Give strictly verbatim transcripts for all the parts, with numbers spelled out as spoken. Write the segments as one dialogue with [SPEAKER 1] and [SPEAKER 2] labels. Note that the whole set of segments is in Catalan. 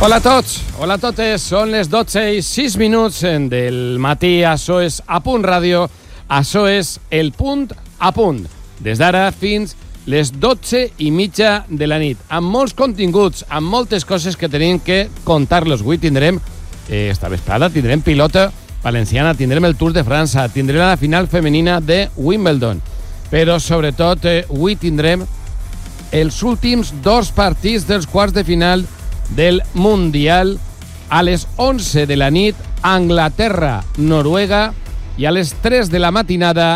[SPEAKER 1] Hola a tots, hola a totes, són les dotze i sis minuts del matí, això és A Punt Ràdio, això és el punt a punt, des d'ara fins les dotze i mitja de la nit, amb molts continguts, amb moltes coses que tenim que contar-los. Avui tindrem, eh, esta vesprada, tindrem pilota valenciana, tindrem el Tour de França, tindrem la final femenina de Wimbledon, però sobretot eh, avui tindrem els últims dos partits dels quarts de final del Mundial. A les onze de la nit, Anglaterra-Noruega, i a les tres de la matinada,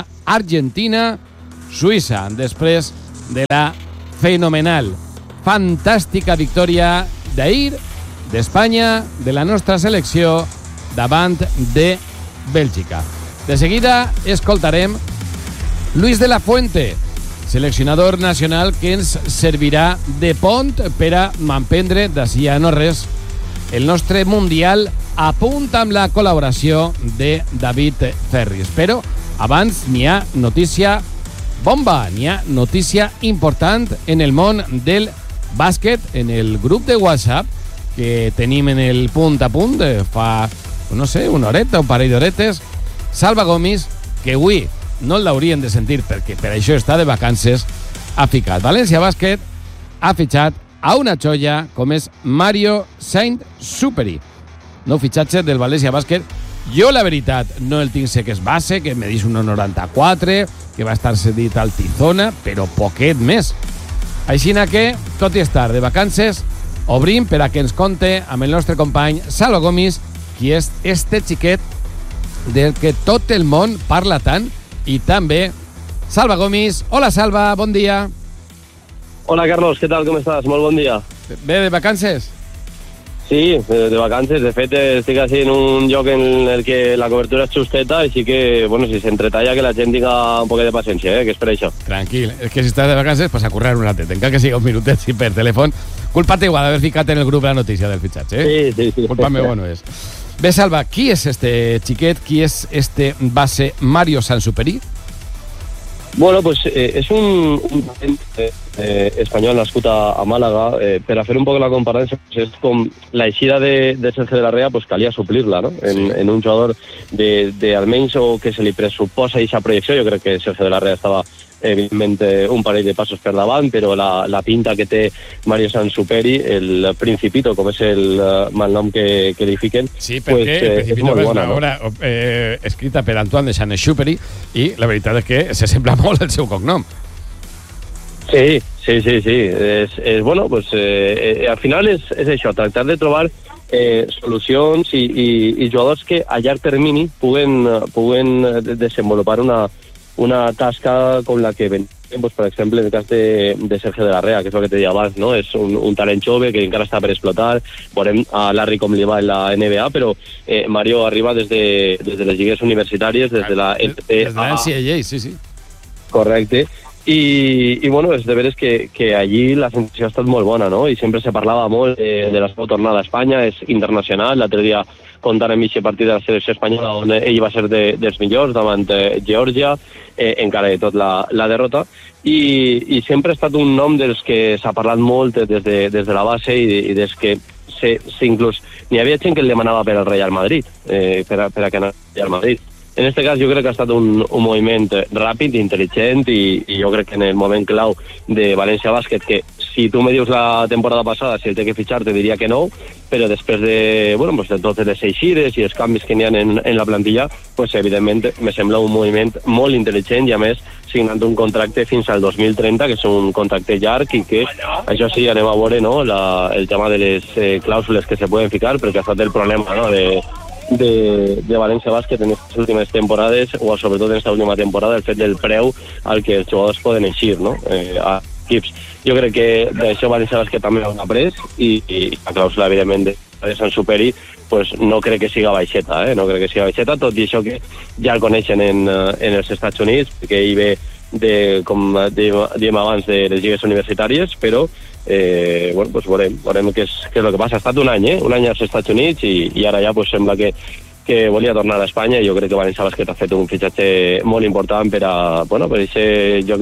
[SPEAKER 1] Argentina-Suïssa, després de la fenomenal, fantàstica victòria d'ahir d'Espanya, de la nostra selecció, davant de Bèlgica. De seguida escoltarem Luis de la Fuente, seleccionador nacional, que ens servirà de pont per a emprendre d'ací a no res el nostre Mundial a punt, amb la col·laboració de David Ferris. Però abans n'hi ha notícia bomba, n'hi ha notícia important en el món del bàsquet, en el grup de WhatsApp que tenim en el punt a punt fa, no sé, una horeta, un parell d'horetes. Salva Gomis, que avui no l'haurien de sentir perquè per això està de vacances, ha ficat València Bàsquet, ha fitxat a una xoia com és Mario Saint-Superi. Nou fitxatge del València Bàsquet. Jo, la veritat, no el tinc sé que és base, que medís un noranta-quatre, que va estar cedit al Tizona, però poquet més. Així que, tot i estar de vacances, obrim per a que ens conte amb el nostre company Salva Gomis, qui és este xiquet del que tot el món parla tant. I també Salva Gomis. Hola, Salva, bon dia.
[SPEAKER 2] Hola, Carlos, què tal, com estàs? Molt bon dia.
[SPEAKER 1] Bé, de vacances?
[SPEAKER 2] Sí, de vacances. De fet, estic així en un lloc en el que la cobertura és justeta, així que, bueno, si s'entretalla, que la gent tinga un poc de paciència, eh, que és per això.
[SPEAKER 1] Tranquil, és que si estàs de vacances, pues a currar un ratet, encara que siga un minutet sí, per telèfon. Culpa teua d'haver ficat en el grup la notícia del fitxatge, eh?
[SPEAKER 2] Sí, sí, sí.
[SPEAKER 1] Culpa meva no és. Bé, Salva, qui és este xiquet? Qui és este base Mario Saint-Superi?
[SPEAKER 2] Bueno, pues eh, és un, un eh, eh, espanyol nascut a, a Màlaga. Eh, per a fer un poc la comparació, pues és com l'eixida de, de Sergio de la Rea, pues calia suplir-la, no? En, sí. en un jugador de, de almenys o que se li pressuposa aquesta projecció. Jo crec que Sergio de la Rea estava evidentment un parell de passos per davant, però la, la pinta que té Mario Saint-Superi, el Principito, com és el uh, malnom que, que li fiquen,
[SPEAKER 1] sí, perquè pues, eh, el Principito és una obra no? eh, escrita per Antoine de Saint-Superi, i la veritat és que se sembla molt el seu cognom.
[SPEAKER 2] Sí, sí, sí, sí. És, és, bueno, pues, eh, eh, al final és, és això, tractar de trobar eh, solucions i, i, i jugadors que a llarg termini puguen, puguen desenvolupar una una tasca com la que ven, pues, per exemple, en el cas de, de Sergio de la Rea, que és el que te deia abans, no? És un, un talent jove que encara està per explotar. Veurem a Larry com li va en la N B A, però eh, Mario arriba des de, des de les lligues universitàries, des de la N C A A.
[SPEAKER 1] Des de la N C A A, sí, sí.
[SPEAKER 2] Correcte. I, i bueno, és de veres que, que allí la sensació ha estat molt bona, no? I sempre se parlava molt de, de la seva tornada a Espanya, és internacional. L'altre dia comptant en aquest partit de la selecció espanyola, on ell va ser de, dels millors davant de Geòrgia, eh, encara de tot la, la derrota, i, i sempre ha estat un nom dels que s'ha parlat molt des de, des de la base i, i des que se, se inclús n'hi havia gent que el demanava per al Real Madrid, eh, per, a, per a que anés al Real Madrid. En aquest cas jo crec que ha estat un, un moviment ràpid, intel·ligent, i, i jo crec que en el moment clau de València Bàsquet, que si tu me dius la temporada passada si el té que fitxar, te diria que no, però després de, bueno, pues de totes les eixides i els canvis que n'hi ha en, en la plantilla, pues evidentment me sembla un moviment molt intel·ligent, i a més signant un contracte fins al dos mil trenta, que és un contracte llarg, i que, això sí, anem a veure, no?, la, el tema de les eh, clàusules que se poden ficar, perquè ha estat el problema, no?, de de, de València Bàsquet en aquestes últimes temporades, o sobretot en aquesta última temporada, el fet del preu al que els jugadors poden eixir, no?, eh, a equips. Jo crec que d'això València Bàsquet també ho ha après, i, i la clàusula, evidentment, de Saint-Superi, pues no crec que siga baixeta, eh? no crec que siga baixeta, tot i això que ja el coneixen en, en els Estats Units, perquè ell ve, de, com diem abans, de les lligues universitàries, però Eh, bueno, pues veurem, veurem què és, què és el que passa. Ha estat un any, eh? un any als Estats Units, i, i ara ja pues, sembla que, que volia tornar a Espanya, i jo crec que València Bàsquet ha fet un fitxatge molt important per a, bueno, per aquest lloc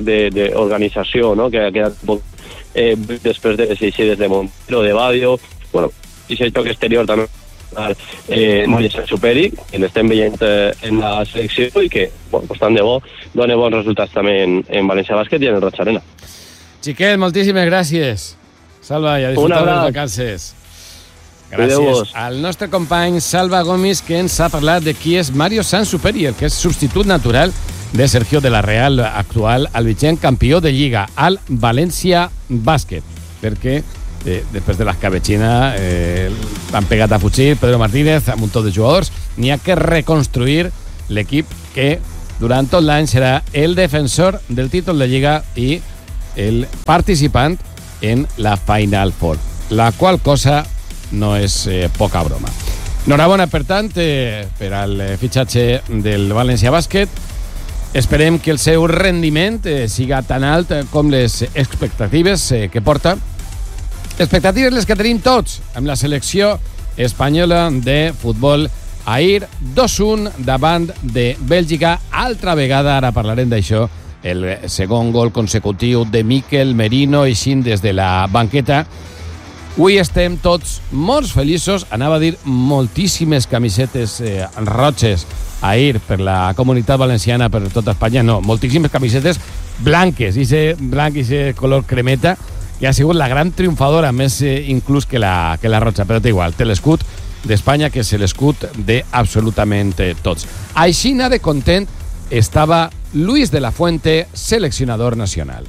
[SPEAKER 2] d'organització, no?, que ha quedat eh, després de les eixides de Montero, de Badio. Bueno, y ese toque exterior també eh, no hi se'l superi, que l'estem veient eh, en la selecció i que, bueno, pues, tant de bo dona bons resultats també en, en València Bàsquet i en el Roig Arena.
[SPEAKER 1] Xiquet, moltíssimes gràcies. Salva, i a disfrutar de les vacances. Gràcies al nostre company Salva Gomis, que ens ha parlat de qui és Mario Sansuperi, el que és substitut natural de Sergio de la Real, actual albitxen campió de Lliga al València Bàsquet, perquè eh, després de l'escabetxina eh, han pegat a fugir Pedro Martínez amb un tot de jugadors. N'hi ha que reconstruir l'equip que durant tot l'any serà el defensor del títol de Lliga i el participant en la Final Four, la qual cosa no és eh, poca broma. Enhorabona, per tant, eh, per al fitxatge del València Bàsquet. Esperem que el seu rendiment eh, siga tan alt com les expectatives eh, que porta. Expectatives les que tenim tots amb la selecció espanyola de futbol. Ahir dos un davant de Bèlgica. Altra vegada, ara parlarem d'això, el segon gol consecutiu de Mikel Merino, eixint des de la banqueta. Avui estem tots molt feliços. Anava a dir moltíssimes camisetes eh, roges ahir per la comunitat valenciana, per tota Espanya. No, moltíssimes camisetes blanques, i ese blanc i ese color cremeta, que ha sigut la gran triomfadora, més eh, inclús que la, que la roja, però té igual, té l'escut d'Espanya, que és l'escut d'absolutament tots. Així de content estava Luis de la Fuente, seleccionador nacional.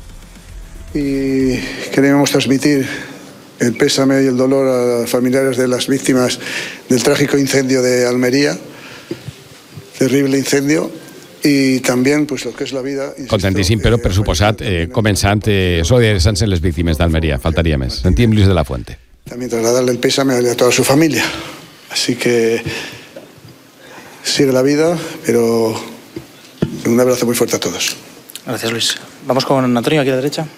[SPEAKER 3] Y queremos transmitir el pésame y el dolor a los familiares de las víctimas del trágico incendio de Almería, terrible incendio, y también pues lo que es la vida.
[SPEAKER 1] Contentíssim, però per suposat, eh, començant, eh, solidaritzant-se les víctimes d'Almeria, faltaria més. Sentim Luis de la Fuente.
[SPEAKER 3] También trasladarle el pésame a toda su familia. Así que sigue la vida, pero un abrazo muy fuerte a todos.
[SPEAKER 4] Gracias, Luis. Vamos con Antonio, aquí a la derecha.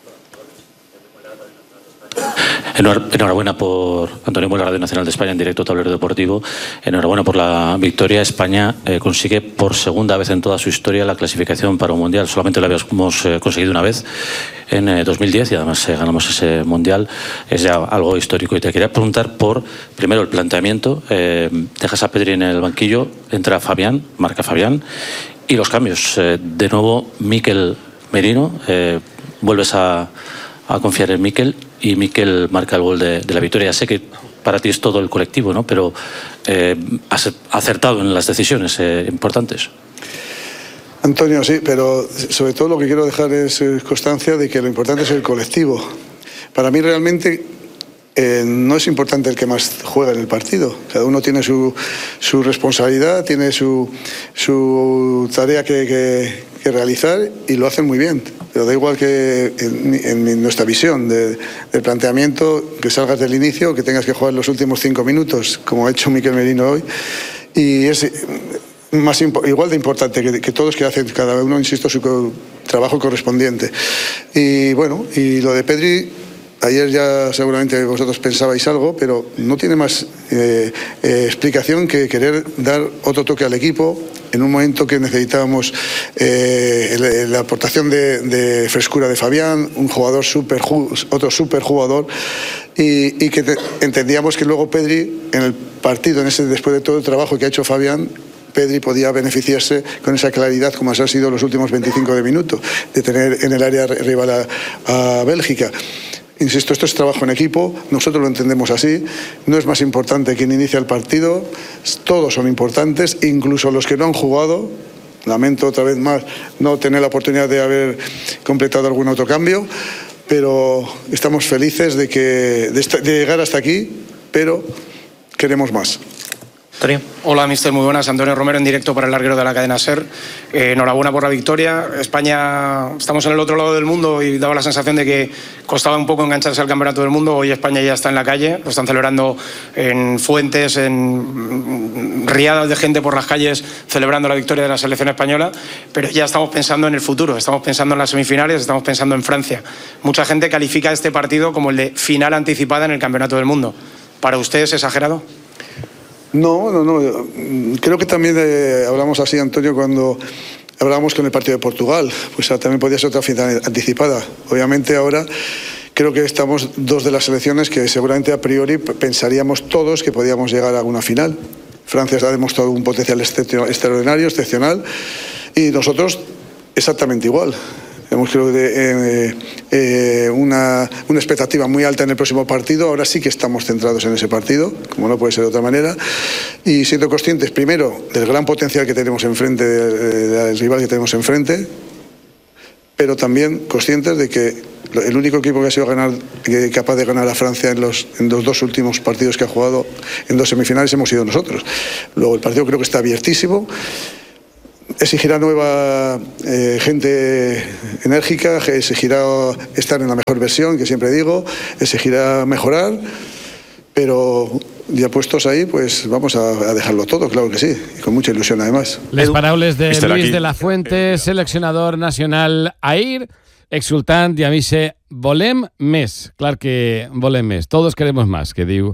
[SPEAKER 5] Enhorabuena por Antonio Muela, Radio Nacional de España, en directo Tablero Deportivo. Enhorabuena por la victoria. España eh, consigue por segunda vez en toda su historia la clasificación para un mundial. Solamente lo habíamos eh, conseguido una vez en eh, dos mil diez y además eh, ganamos ese mundial. Es ya algo histórico. Y te quería preguntar por, primero, el planteamiento. Eh, dejas a Pedri en el banquillo, entra Fabián, marca Fabián, y los cambios. Eh, de nuevo, Mikel Merino, eh, vuelves a, a confiar en Mikel, y Mikel marca el gol de, de la victoria. Ya sé que para ti es todo el colectivo, ¿no? Pero eh, has acertado en las decisiones eh, importantes.
[SPEAKER 3] Antonio, sí, pero sobre todo lo que quiero dejar es constancia de que lo importante es el colectivo. Para mí realmente eh, no es importante el que más juega en el partido. Cada uno tiene su, su responsabilidad, tiene su, su tarea que, que, que realizar, y lo hacen muy bien. Pero da igual que en, en nuestra visión de, del planteamiento, que salgas del inicio, que tengas que jugar los últimos cinco minutos, como ha hecho Mikel Merino hoy. Y es más, igual de importante que, que todos, que hacen cada uno, insisto, su trabajo correspondiente. Y bueno, y lo de Pedri, ayer ya seguramente vosotros pensabais algo, pero no tiene más eh, eh, explicación que querer dar otro toque al equipo en un momento que necesitábamos eh, la aportación de, de frescura de Fabián, un jugador super, otro super jugador, y, y que te, entendíamos que luego Pedri, en el partido, en ese, después de todo el trabajo que ha hecho Fabián, Pedri podía beneficiarse con esa claridad, como han sido los últimos veinticinco de minutos, de tener en el área rival a, a Bélgica. Insisto, esto es trabajo en equipo, nosotros lo entendemos así. No es más importante quien inicia el partido, todos son importantes, incluso los que no han jugado. Lamento otra vez más no tener la oportunidad de haber completado algún otro cambio, pero estamos felices de, que, de, esta, de llegar hasta aquí, pero queremos más.
[SPEAKER 4] Antonio.
[SPEAKER 6] Hola, mister, muy buenas. Antonio Romero, en directo para el larguero de la cadena SER. Eh, enhorabuena por la victoria. España, estamos en el otro lado del mundo y daba la sensación de que costaba un poco engancharse al campeonato del mundo. Hoy España ya está en la calle, lo están celebrando en fuentes, en riadas de gente por las calles, celebrando la victoria de la selección española, pero ya estamos pensando en el futuro, estamos pensando en las semifinales, estamos pensando en Francia. Mucha gente califica este partido como el de final anticipada en el campeonato del mundo. ¿Para usted es exagerado?
[SPEAKER 3] No, no, no. Creo que también eh, hablamos así, Antonio, cuando hablábamos con el partido de Portugal. Pues también podía ser otra final anticipada. Obviamente ahora creo que estamos dos de las selecciones que seguramente a priori pensaríamos todos que podíamos llegar a una final. Francia ha demostrado un potencial extraordinario, excepcional, y nosotros exactamente igual. Hemos creo que eh, eh, una, una expectativa muy alta en el próximo partido. Ahora sí que estamos centrados en ese partido, como no puede ser de otra manera, y siendo conscientes primero del gran potencial que tenemos enfrente, del rival que tenemos enfrente, pero también conscientes de que el único equipo que ha sido ganar, que capaz de ganar a Francia en los, en los dos últimos partidos que ha jugado en dos semifinales hemos sido nosotros. Luego el partido creo que está abiertísimo. Exigirá nueva eh, gente enérgica, exigirá estar en la mejor versión, que siempre digo, exigirá mejorar, pero ya puestos ahí, pues vamos a, a dejarlo todo, claro que sí, y con mucha ilusión además.
[SPEAKER 1] Les paraules de
[SPEAKER 7] Estarà
[SPEAKER 1] Luis
[SPEAKER 7] aquí.
[SPEAKER 1] de la Fuente, seleccionador nacional Ahir, exultant i a mi se volem més. Clar que volem més. Todos queremos más, que diu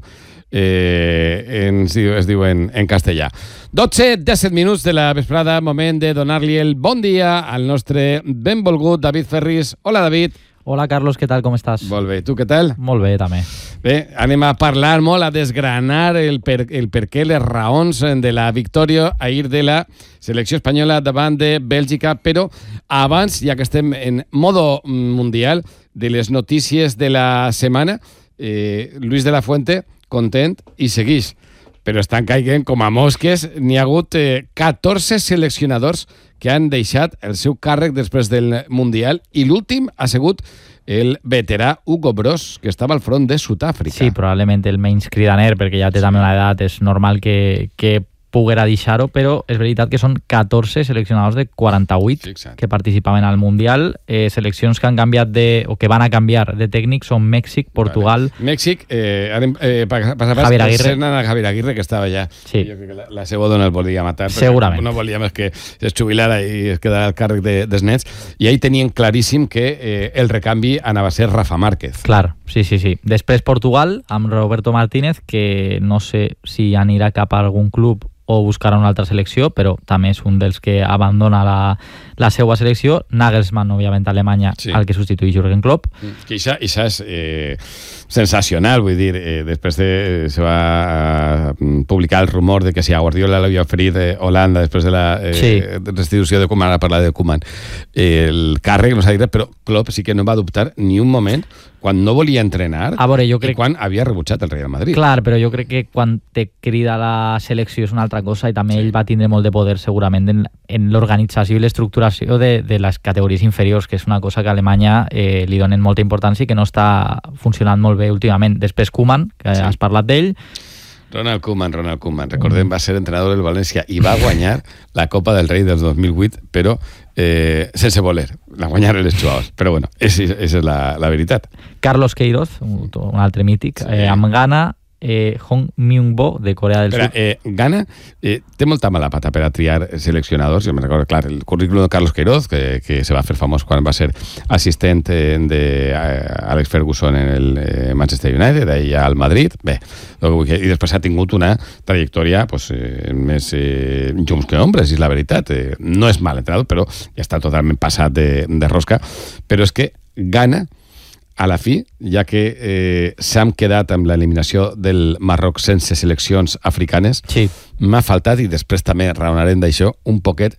[SPEAKER 1] eh, en, es diu en, en castellà. dotze, disset minuts de la vesprada, moment de donar-li el bon dia al nostre benvolgut David Ferris. Hola, David.
[SPEAKER 8] Hola, Carlos, què tal? Com estàs?
[SPEAKER 1] Molt bé. Tu què tal?
[SPEAKER 8] Molt bé, també.
[SPEAKER 1] Bé, anem a parlar molt, a desgranar el per, el per què, les raons de la victòria ahir de la selecció espanyola davant de Bèlgica, però abans, ja que estem en modo mundial, de les notícies de la setmana, eh, Luis de la Fuente, content i seguix, però estan caigant com a mosques. N'hi ha hagut eh, catorze seleccionadors que han deixat el seu càrrec després del Mundial i l'últim ha sigut el veterà Hugo Broos, que estava al front de Sud-àfrica.
[SPEAKER 8] Sí, probablement el menys cridaner, perquè ja té sí. també una edat, és normal que, que poguera deixar-ho, però és veritat que són catorze seleccionadors de quaranta-vuit Fixa't. Que participaven al Mundial. Eh, seleccions que han canviat de, o que van a canviar de tècnic són Mèxic, Portugal...
[SPEAKER 1] Vale. Mèxic, eh, eh, passa pas
[SPEAKER 8] Javier Aguirre.
[SPEAKER 1] a Javier Aguirre, que estava allà.
[SPEAKER 8] Sí.
[SPEAKER 1] Jo crec que la, la seva dona el volia matar.
[SPEAKER 8] Segurament.
[SPEAKER 1] No volia més que es jubilara i es quedara al càrrec de, dels nets. I ahí tenien claríssim que eh, el recanvi anava a ser Rafa Márquez.
[SPEAKER 8] Clar, sí, sí, sí. Després Portugal, amb Roberto Martínez, que no sé si anirà cap a algun club o buscarà una altra selecció, però també és un dels que abandona la, la seva selecció. Nagelsmann, òbviament, a Alemanya, sí. el que substituï Jürgen Klopp.
[SPEAKER 1] Que això, això és eh, sensacional, vull dir, eh, després de, se va eh, publicar el rumor de que si a Guardiola l'havia oferit eh, Holanda després de la eh, sí. restitució de Koeman, ara parlar de Koeman, eh, el càrrec no s'ha dit, però Klopp sí que no va dubtar ni un moment quan no volia entrenar
[SPEAKER 8] a veure, jo crec...
[SPEAKER 1] i quan havia rebutjat el Real Madrid.
[SPEAKER 8] Clar, però jo crec que quan te crida la selecció és una altra cosa i també sí. ell va tindre molt de poder segurament en, en l'organització i l'estructuració de, de les categories inferiors, que és una cosa que a Alemanya eh, li donen molta importància i que no està funcionant molt bé últimament. Després Koeman, que sí. has parlat d'ell.
[SPEAKER 1] Ronald Koeman, Ronald Koeman, recordem, va ser entrenador del València i va guanyar la Copa del Rei del dos mil vuit, però eh, sense voler. La guanyaren els jugadors. Però bueno, esa és la, la veritat.
[SPEAKER 8] Carlos Queiroz, un, un altre mític, sí. eh, amb Ghana, eh, Hong Myung-bo, de Corea del
[SPEAKER 1] Però,
[SPEAKER 8] Sud.
[SPEAKER 1] Eh, Ghana eh, té molta mala pata per a triar seleccionadors. Jo me recordo, clar, el currículum de Carlos Queiroz, que, que se va fer famós quan va ser assistent de Alex Ferguson en el eh, Manchester United, d'ahir al Madrid. Bé, i després ha tingut una trajectòria pues, eh, més eh, llums que ombres, és la veritat. Eh, no és mal entrenador, però ja està totalment passat de, de rosca. Però és que Ghana, a la fi, ja que eh, s'han quedat amb l'eliminació del Marroc sense seleccions africanes,
[SPEAKER 8] sí.
[SPEAKER 1] m'ha faltat, i després també raonarem d'això, un poquet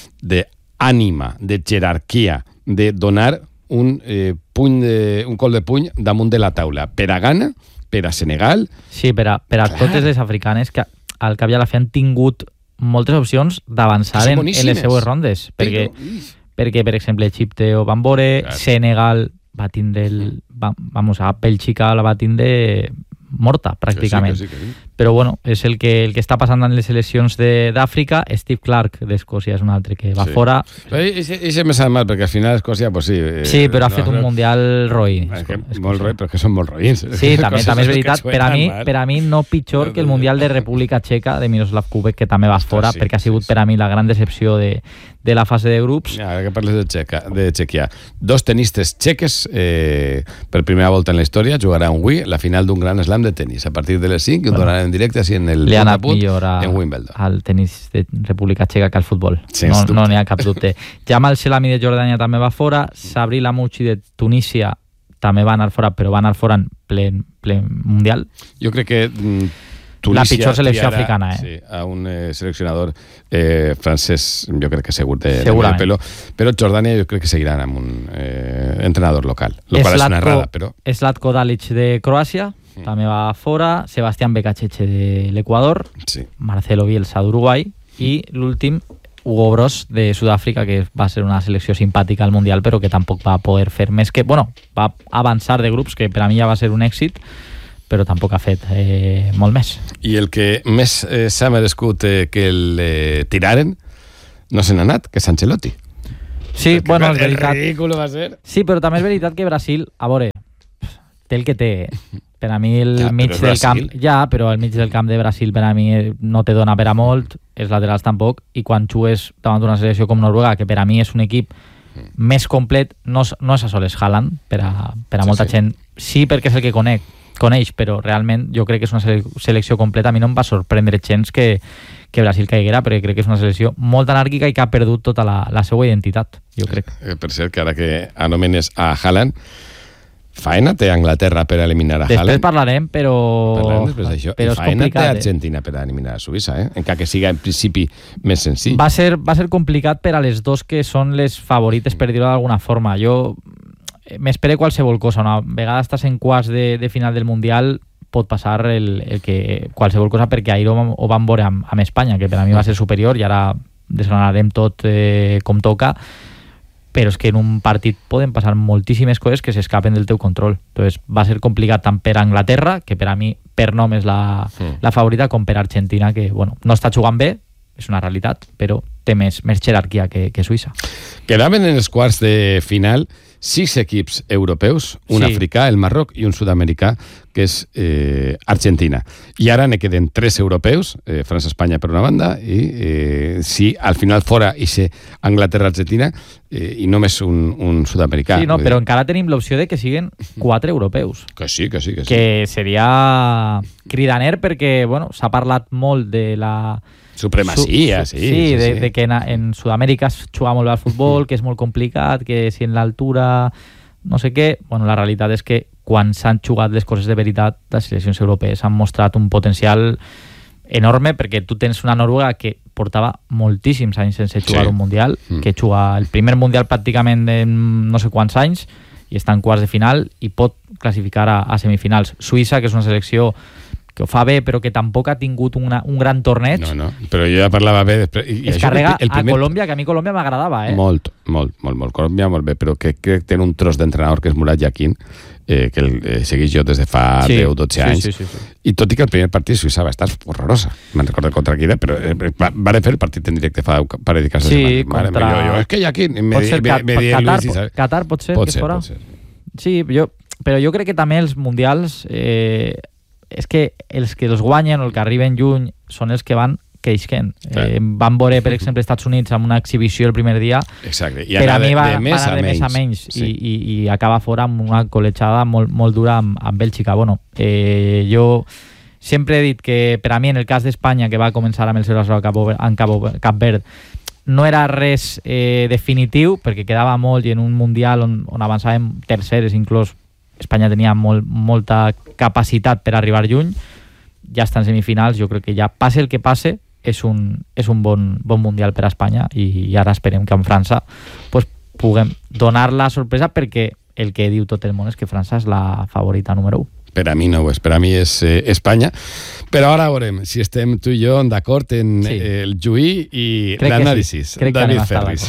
[SPEAKER 1] d'ànima, de jerarquia, de donar un, eh, puny de, un col de puny damunt de la taula. Per a Ghana, per a Senegal...
[SPEAKER 8] Sí, per a, per a totes les africanes que al cap i a la fi han tingut moltes opcions d'avançar en, en les seues rondes. Perquè, perquè, per exemple, Egipte ho van veure, claro. Senegal va tindre el... Va, vamos, a Bèlgica la va tindre morta, pràcticament.
[SPEAKER 1] Que sí, que sí, que sí.
[SPEAKER 8] Però bueno, és el que, el que està passant en les seleccions d'Àfrica. Steve Clark d'Escòcia és un altre que va
[SPEAKER 1] sí.
[SPEAKER 8] fora.
[SPEAKER 1] Això me sap mal, perquè al final Escòcia, pues sí... Eh,
[SPEAKER 8] sí, però ha
[SPEAKER 1] no,
[SPEAKER 8] fet un
[SPEAKER 1] no,
[SPEAKER 8] mundial roïn.
[SPEAKER 1] Molt roïn, però que són molt roïns.
[SPEAKER 8] Sí, també, també és veritat. Per a, mi, per a mi no pitjor que el Mundial de República Txeca de Miroslav Kubek, que també va fora, sí, perquè ha sigut sí, sí. per a mi la gran decepció de, de la fase de grups.
[SPEAKER 1] Ja, ara que parles de, Txeca, de Txèquia. Dos tenistes txeques, eh, per primera volta en la història, jugaran avui la final d'un gran slam de tenis. A partir de les cinc, bueno, donaran en directe així en el
[SPEAKER 8] li ha anat millor a,
[SPEAKER 1] en Wimbledon.
[SPEAKER 8] Al tenis de República Txeca que al futbol.
[SPEAKER 1] Sens
[SPEAKER 8] no n'hi no ha cap dubte. Jamal Selami de Jordània també va fora. Sabri Lamouchi de Tunísia també va anar fora, però va anar fora en ple, ple mundial.
[SPEAKER 1] Jo crec que mm, Tunísia
[SPEAKER 8] la pitjor selecció
[SPEAKER 1] triarà,
[SPEAKER 8] africana, eh?
[SPEAKER 1] Sí, a un eh, seleccionador eh, francès, jo crec que segur de,
[SPEAKER 8] Segurament.
[SPEAKER 1] de pelo, però Jordània jo crec que seguiran amb un eh, entrenador local, el qual és una errada, però...
[SPEAKER 8] Zlatko Dalic de Croàcia, mm. també va fora, Sebastián Becacheche de l'Equador,
[SPEAKER 1] sí.
[SPEAKER 8] Marcelo Bielsa d'Uruguai, mm. i l'últim, Hugo Broz de Sud-àfrica, que va ser una selecció simpàtica al Mundial, però que tampoc va poder fer més que... Bueno, va avançar de grups, que per a mi ja va ser un èxit, però tampoc ha fet eh, molt més.
[SPEAKER 1] I el que més eh, s'ha merescut eh, que el eh, tiraren no se n'ha anat, que és Ancelotti.
[SPEAKER 8] Sí,
[SPEAKER 1] Perquè
[SPEAKER 8] bueno, és
[SPEAKER 1] el
[SPEAKER 8] veritat.
[SPEAKER 1] ridículo va ser.
[SPEAKER 8] Sí, però també és veritat que Brasil, a veure, té el que té. Per a mi el
[SPEAKER 1] ja,
[SPEAKER 8] mig del camp... Ja, però el mig del camp de Brasil per a mi no te dona per a molt, els laterals tampoc, i quan jugues davant d'una selecció com Noruega, que per a mi és un equip mm. més complet, no, no és a soles Haaland, per a, per a sí, molta sí. gent. Sí, perquè és el que conec, coneix, però realment jo crec que és una selecció completa. A mi no em va sorprendre gens que, que Brasil caiguera, perquè crec que és una selecció molt anàrquica i que ha perdut tota la, la seva identitat, jo crec.
[SPEAKER 1] Eh, per cert, que ara que anomenes a Haaland, faena té Anglaterra per eliminar a Haaland.
[SPEAKER 8] Després parlarem, però...
[SPEAKER 1] Parlarem després d'això.
[SPEAKER 8] Però
[SPEAKER 1] I faena té Argentina
[SPEAKER 8] eh?
[SPEAKER 1] per eliminar a Suïssa, eh? encara que siga en principi més senzill.
[SPEAKER 8] Va ser, va ser complicat per a les dos que són les favorites, per dir-ho d'alguna forma. Jo m'espero qualsevol cosa. Una vegada estàs en quarts de, de final del Mundial, pot passar el, el que, qualsevol cosa, perquè ahir ho, ho vam veure amb, amb Espanya, que per a mi va ser superior, i ara desgranarem tot eh, com toca, però és que en un partit poden passar moltíssimes coses que s'escapen del teu control. Entonces va ser complicat tant per a Anglaterra, que per a mi per nom és la, sí. la favorita, com per a Argentina, que bueno, no està jugant bé, és una realitat, però té més, més jerarquia que, que Suïssa.
[SPEAKER 1] Quedaven en els quarts de final sis equips europeus, un sí. africà, el Marroc, i un sud-americà, que és eh, Argentina. I ara ne queden tres europeus, eh, França-Espanya per una banda, i eh, si al final fora i ser Anglaterra-Argentina, eh, i només un, un sud-americà.
[SPEAKER 8] Sí, no, però dir... encara tenim l'opció de que siguen quatre europeus.
[SPEAKER 1] Que sí, que sí. Que, sí.
[SPEAKER 8] que seria cridaner, perquè bueno, s'ha parlat molt de la...
[SPEAKER 1] Supremacia,
[SPEAKER 8] Su,
[SPEAKER 1] sí.
[SPEAKER 8] Sí,
[SPEAKER 1] sí,
[SPEAKER 8] de,
[SPEAKER 1] sí.
[SPEAKER 8] de que en, en Sud-amèrica es juga molt bé al futbol, que és molt complicat, que si en l'altura no sé què... Bueno, la realitat és que quan s'han jugat les coses de veritat, les seleccions europees han mostrat un potencial enorme, perquè tu tens una Noruega que portava moltíssims anys sense jugar sí. un Mundial, mm. que juga el primer Mundial pràcticament en no sé quants anys, i està en quarts de final i pot classificar a, a semifinals. Suïssa, que és una selecció que ho fa bé, però que tampoc ha tingut una, un gran torneig.
[SPEAKER 1] No, no, però jo ja parlava bé després. I
[SPEAKER 8] es carrega el primer... a Colòmbia, que a mi Colòmbia m'agradava, eh?
[SPEAKER 1] Molt, molt, molt, molt. Colòmbia molt bé, però que crec que té un tros d'entrenador que és Murat Yakin, eh, que el eh, segueix jo des de fa sí, deu dotze anys,
[SPEAKER 8] sí, sí, sí, sí.
[SPEAKER 1] I tot i que el primer partit Suïssa va estar horrorosa. Me'n recordo contra qui era, però eh, va, va fer el partit en directe fa per dedicar-se
[SPEAKER 8] sí,
[SPEAKER 1] a setmana.
[SPEAKER 8] Contra...
[SPEAKER 1] Jo, jo, és que Yakin... Me,
[SPEAKER 8] pot ser
[SPEAKER 1] me,
[SPEAKER 8] Cat,
[SPEAKER 1] me, me
[SPEAKER 8] Qatar,
[SPEAKER 1] Luis,
[SPEAKER 8] pot, Qatar pot ser
[SPEAKER 1] pot
[SPEAKER 8] que
[SPEAKER 1] ser,
[SPEAKER 8] fora?
[SPEAKER 1] Pot ser.
[SPEAKER 8] Sí, jo, però jo crec que també els mundials... Eh, és que els que els guanyen o els que arriben lluny són els que van creixent. Eh, van veure, per exemple, Estats Units amb una exhibició el primer dia.
[SPEAKER 1] Exacte. I
[SPEAKER 8] per a mi va,
[SPEAKER 1] de, de més
[SPEAKER 8] va anar de més a menys,
[SPEAKER 1] sí.
[SPEAKER 8] i, i, i acaba fora amb una col·lejada molt, molt dura amb, amb Bèlgica. Bueno, eh, jo sempre he dit que per a mi, en el cas d'Espanya, que va començar amb el zero a zero en Cap, Cap Verd, no era res eh, definitiu, perquè quedava molt, i en un Mundial on, on avançàvem terceres, inclús Espanya tenia molt, molta capacitat per arribar lluny, ja està en semifinals, jo crec que ja passe el que passe, és un, és un bon, bon Mundial per a Espanya, i, i ara esperem que amb França pues, puguem donar la sorpresa, perquè el que diu tot el món és que França és la favorita número u.
[SPEAKER 1] Per a mi no ho és, per a mi és eh, Espanya, però ara veurem si estem tu i jo d'acord en sí. eh, el juí i l'anàlisi.
[SPEAKER 8] Sí.
[SPEAKER 1] David Ferris.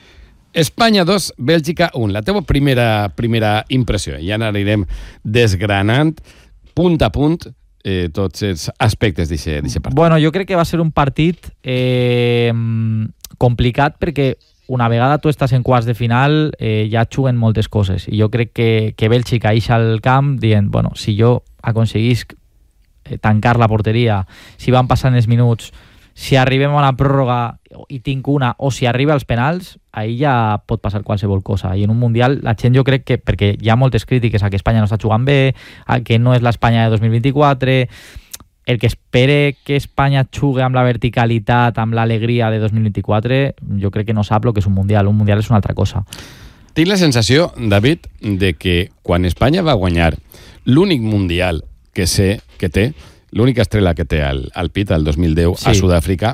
[SPEAKER 1] Espanya dos, Bèlgica un. La teva primera, primera impressió. Ja n'anirem desgranant punt a punt eh, tots els aspectes d'aquest partit.
[SPEAKER 8] Bueno, jo crec que va ser un partit eh, complicat, perquè una vegada tu estàs en quarts de final eh, ja juguen moltes coses, i jo crec que, que Bèlgica ix al camp dient, bueno, si jo aconseguisc eh, tancar la porteria, si van passant els minuts, si arribem a una pròrroga i tinc una, o si arriba als penals, ahir ja pot passar qualsevol cosa. I en un Mundial, la gent jo crec que, perquè hi ha moltes crítiques a que Espanya no està jugant bé, a que no és l'Espanya de dos mil vint-i-quatre, el que espere que Espanya jugui amb la verticalitat, amb l'alegria de dos mil vint-i-quatre, jo crec que no sap el que és un Mundial. Un Mundial és una altra cosa.
[SPEAKER 1] Tinc la sensació, David, de que quan Espanya va guanyar l'únic mundial que sé que té, l'única estrella que té al, al pit, el dos mil deu, sí. a Sud-àfrica,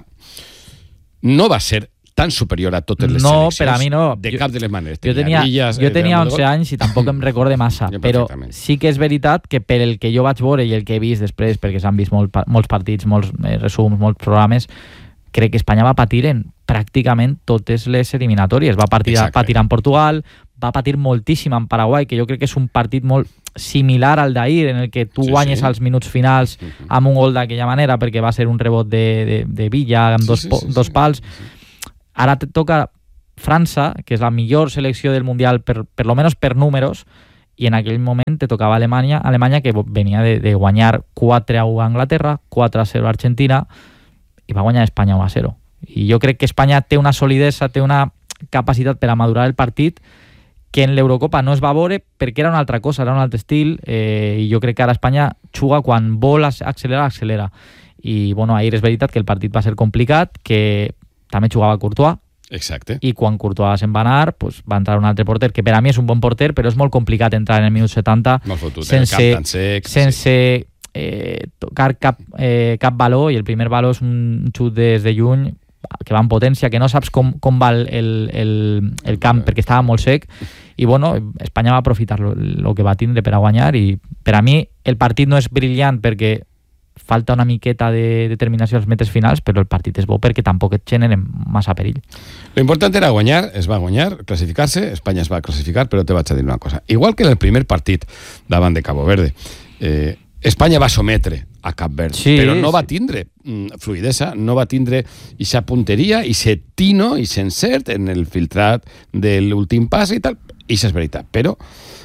[SPEAKER 1] no va ser tan superior a totes les
[SPEAKER 8] no,
[SPEAKER 1] seleccions.
[SPEAKER 8] No, per a mi no.
[SPEAKER 1] De cap de les maneres.
[SPEAKER 8] Jo tenia, Villas, jo tenia onze anys i tampoc em recorde massa, però sí que és veritat que per el que jo vaig veure i el que he vist després, perquè s'han vist molt, molts partits, molts eh, resums, molts programes, crec que Espanya va patir en pràcticament totes les eliminatòries. Va patir, patir en Portugal, va patir moltíssim en Paraguai, que jo crec que és un partit molt similar al d'ahir, en el que tu sí, guanyes sí. als minuts finals uh-huh. amb un gol d'aquella manera, perquè va ser un rebot de, de, de Villa amb sí, dos, sí, sí, dos pals. Sí, sí. Ara te toca França, que és la millor selecció del Mundial, per, per lo menos per números, i en aquell moment te tocava Alemanya, Alemanya que venia de, de guanyar quatre a u a Anglaterra, quatre a zero a Argentina, i va guanyar Espanya u a zero. I jo crec que Espanya té una solidesa, té una capacitat per a madurar el partit que en l'Eurocopa no es va veure perquè era una altra cosa, era un altre estil, eh, i jo crec que ara Espanya juga quan vol accelerar, accelera. I bueno, ahir és veritat que el partit va ser complicat, que també jugava Courtois.
[SPEAKER 1] Exacte.
[SPEAKER 8] I quan Courtois se'n va anar, pues, va entrar un altre porter, que per a mi és un bon porter, però és molt complicat entrar en el minut setanta
[SPEAKER 1] fotut,
[SPEAKER 8] sense,
[SPEAKER 1] el camp tan sec,
[SPEAKER 8] sense sí. eh, tocar cap, eh, cap baló, i el primer baló és un xut des de lluny que va en potència, que no saps com, com va el, el, el camp perquè estava molt sec, i bueno, Espanya va aprofitar el que va tindre per a guanyar, i per a mi el partit no és brillant perquè falta una miqueta de determinació als metres finals, però el partit és bo perquè tampoc et generen massa perill.
[SPEAKER 1] Lo important era guanyar, es va guanyar, classificar-se, Espanya es va classificar, però te vaig a dir una cosa. Igual que en el primer partit davant de Cabo Verde, eh, Espanya va sometre a Cap Verde, sí, però no va tindre mm, fluidesa, no va tindre ixa punteria, ixe tino, ixe encert en el filtrat de l'últim pas i tal. I això és veritat, però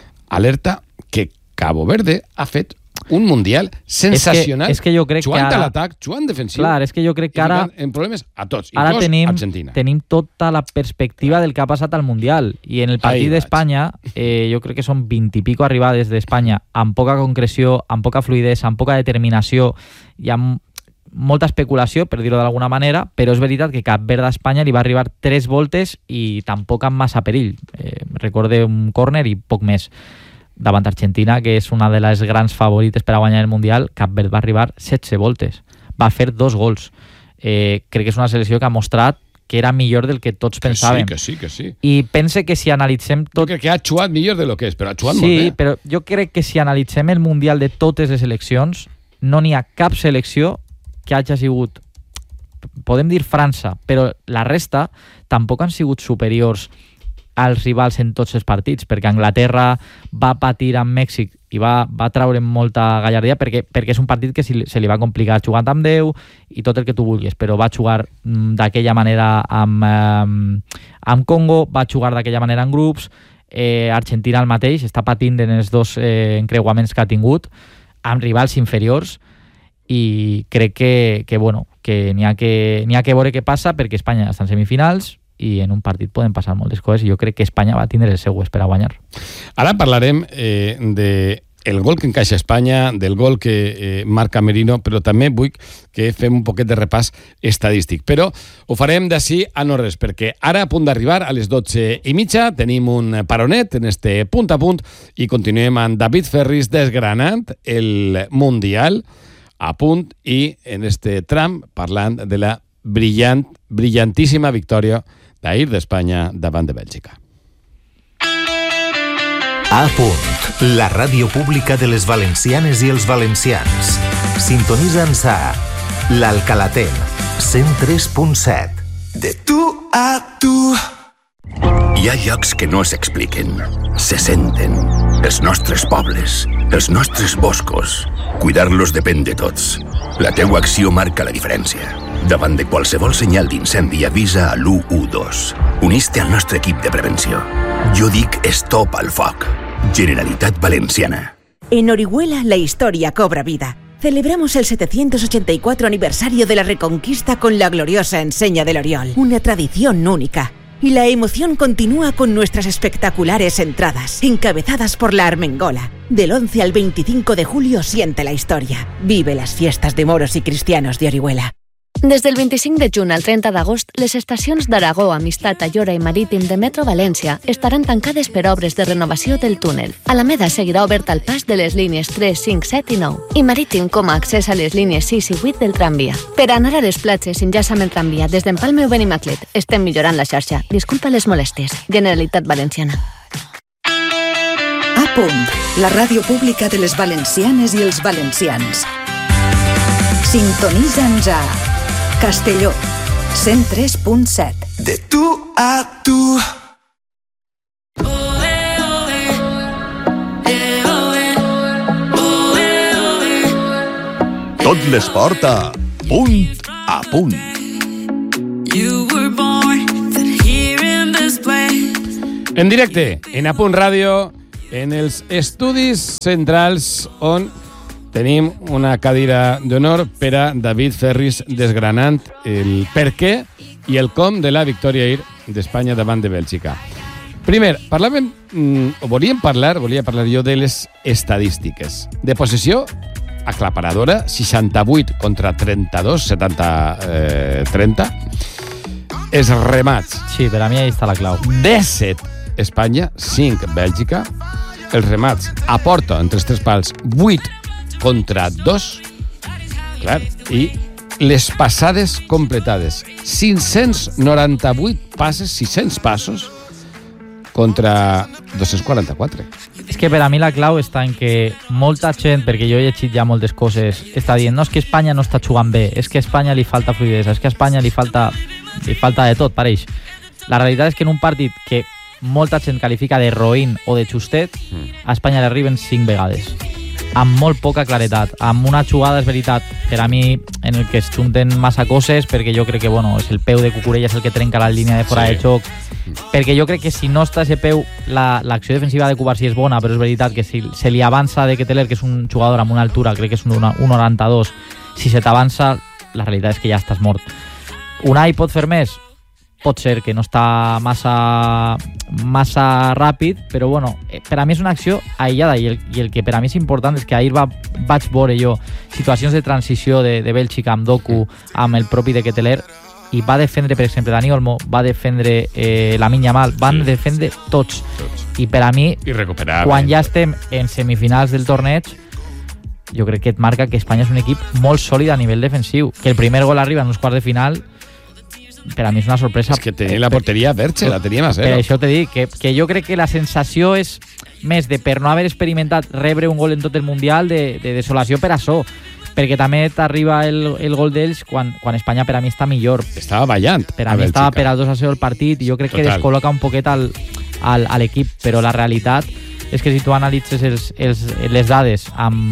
[SPEAKER 1] alerta que Cabo Verde ha fet un mundial sensacional,
[SPEAKER 8] és que, és que jo crec
[SPEAKER 1] jugant
[SPEAKER 8] que ara,
[SPEAKER 1] a l'atac, jugant defensiu,
[SPEAKER 8] clar, és que jo crec que ara
[SPEAKER 1] en problemes a tots,
[SPEAKER 8] ara
[SPEAKER 1] inclús
[SPEAKER 8] tenim,
[SPEAKER 1] Argentina.
[SPEAKER 8] Tenim tota la perspectiva del que ha passat al Mundial, i en el partit d'Espanya eh, jo crec que són vint i pico arribades d'Espanya amb poca concreció, amb poca fluidesa, amb poca determinació i amb molta especulació, per dir-ho d'alguna manera, però és veritat que Cap Verde a Espanya li va arribar tres voltes i tampoc amb massa perill. Eh, recorde un córner i poc més. Davant Argentina, que és una de les grans favorites per a guanyar el Mundial, Cap Verde va arribar setze voltes. Va fer dos gols. Eh, crec que és una selecció que ha mostrat que era millor del que tots pensàvem.
[SPEAKER 1] Que sí, que sí, que sí.
[SPEAKER 8] I pense que si analitzem tot...
[SPEAKER 1] Jo crec que ha jugat millor de lo que és, però ha jugat
[SPEAKER 8] sí,
[SPEAKER 1] molt bé.
[SPEAKER 8] Sí, però jo crec que si analitzem el Mundial de totes les seleccions, no n'hi ha cap selecció que hagi sigut... Podem dir França, però la resta tampoc han sigut superiors als rivals en tots els partits, perquè Anglaterra va patir amb Mèxic i va, va treure molta gallardia perquè, perquè és un partit que se li, se li va complicar jugant amb deu i tot el que tu vulguis, però va jugar d'aquella manera amb, eh, amb Congo, va jugar d'aquella manera en grups, eh, Argentina el mateix, està patint en els dos eh, encreuaments que ha tingut, amb rivals inferiors, i crec que, que, bueno, que n'hi ha que, n'hi ha que veure què passa, perquè Espanya està en semifinals, i en un partit poden passar moltes coses, i jo crec que Espanya va tindre el seu per a guanyar.
[SPEAKER 1] Ara parlarem eh, de el gol que encaixa Espanya, del gol que eh, marca Merino, però també vull que fem un poquet de repàs estadístic. Però ho farem d'ací a no res, perquè ara a punt d'arribar a les dotze i mitja tenim un paronet en este punt a punt i continuem amb David Ferris desgranant el Mundial a punt i en este tram parlant de la brillant, brillantíssima victòria d'ahir d'Espanya davant de Bèlgica.
[SPEAKER 7] A punt, la ràdio pública de les valencianes i els valencians. Sintonitza'ns a l'Alcalaten, cent tres punt set.
[SPEAKER 9] De tu a tu. Hi ha llocs que no s'expliquen, se senten. Els nostres pobles, els nostres boscos. Cuidar-los depèn de tots. La teua acció marca la diferència. Davant de qualsevol senyal d'incendi avisa a l'u u dos. Unís-te al nostre equip de prevenció. Jo dic stop al foc. Generalitat Valenciana.
[SPEAKER 10] En Orihuela la historia cobra vida. Celebramos el setecientos ochenta y cuatro aniversario de la Reconquista con la gloriosa enseña del Oriol. Una tradición única. Y la emoción continúa con nuestras espectaculares entradas, encabezadas por la Armengola. Del once al veinticinco de julio siente la historia. Vive las fiestas de moros y cristianos de Orihuela.
[SPEAKER 11] Des del vint-i-cinc de juny al trenta d'agost, les estacions d'Aragó, Amistat, Ayora i Marítim de Metro València estaran tancades per obres de renovació del túnel. Alameda seguirà obert al pas de les línies tres, cinc, set i nou i Marítim com a accés a les línies sis i vuit del tramvia. Per anar a les platges enllaça amb el tramvia des d'Empalme o Benimaclet. Estem millorant la xarxa. Disculpa les molèsties. Generalitat Valenciana.
[SPEAKER 12] A punt, la ràdio pública de les valencianes i els valencians. Sintonitza'ns a Castelló, cent tres punt set.
[SPEAKER 13] De tu a tu.
[SPEAKER 14] Tot l'esport a Punt a Punt.
[SPEAKER 1] En directe, en A Punt Ràdio, en els estudis centrals on tenim una cadira d'honor per a David Ferris desgranant el per què i el com de la victòria ahir d'Espanya davant de Bèlgica. Primer, parlàvem, o volíem parlar, volia parlar jo de les estadístiques. De possessió, aclaparadora, seixanta-vuit contra trenta-dos, setanta trenta. Els remats.
[SPEAKER 8] Sí, per a mi ahí està la clau.
[SPEAKER 1] disset Espanya, cinc Bèlgica. Els remats aporta entre els tres pals vuit contra dos, clar, i les passades completades, cinc-cents noranta-vuit passes, sis-cents passos contra dos-cents quaranta-quatre.
[SPEAKER 8] És que per a mi la clau està en que molta gent, perquè jo he llegit ja moltes coses, està dient, no, és que Espanya no està jugant bé, és que a Espanya li falta fluidesa, és que a Espanya li falta, li falta de tot, pareix. La realitat és que en un partit que molta gent qualifica de roïn o de justet, a Espanya l'arriben cinc vegades. Amb molt poca claretat, amb una jugada, és veritat, per a mi, en el que es junten massa coses, perquè jo crec que, bueno, és el peu de Cucurella és el que trenca la línia de fora sí. de xoc, perquè jo crec que si no està ese peu, la, l'acció defensiva de Cubarsí és bona, però és veritat que si se li avança de Keteler, que és un jugador amb una altura, crec que és un un coma noranta-dos, si se t'avança, la realitat és que ja estàs mort. Unai pot fer més? Pot ser que no està massa, massa ràpid, però bueno, per a mi és una acció aïllada i el, i el que per a mi és important és que ahir va, vaig veure jo situacions de transició de, de Bèlgica amb Doku, amb el propi de Keteler, i va defendre, per exemple, Dani Olmo, va defendre eh, Lamine Yamal, van sí. defendre tots. tots. I per a mi, quan ja estem en semifinals del torneig, jo crec que et marca que Espanya és un equip molt sòlid a nivell defensiu, que el primer gol arriba en uns quarts de final, per a mi és una sorpresa.
[SPEAKER 1] És que tenia la porteria Verge, la teníem a zero.
[SPEAKER 8] Per això t'he dit, que, que jo crec que la sensació és més de per no haver experimentat rebre un gol en tot el Mundial de, de desolació per això, perquè també t'arriba el, el gol d'ells quan, quan Espanya per a mi està millor.
[SPEAKER 1] Estava ballant.
[SPEAKER 8] Per a, a mi Bèlgica. Estava per al dos a zero el partit i jo crec Total. que descol·loca un poquet al, al, a l'equip, però la realitat és que si tu analitzes els, els, les dades amb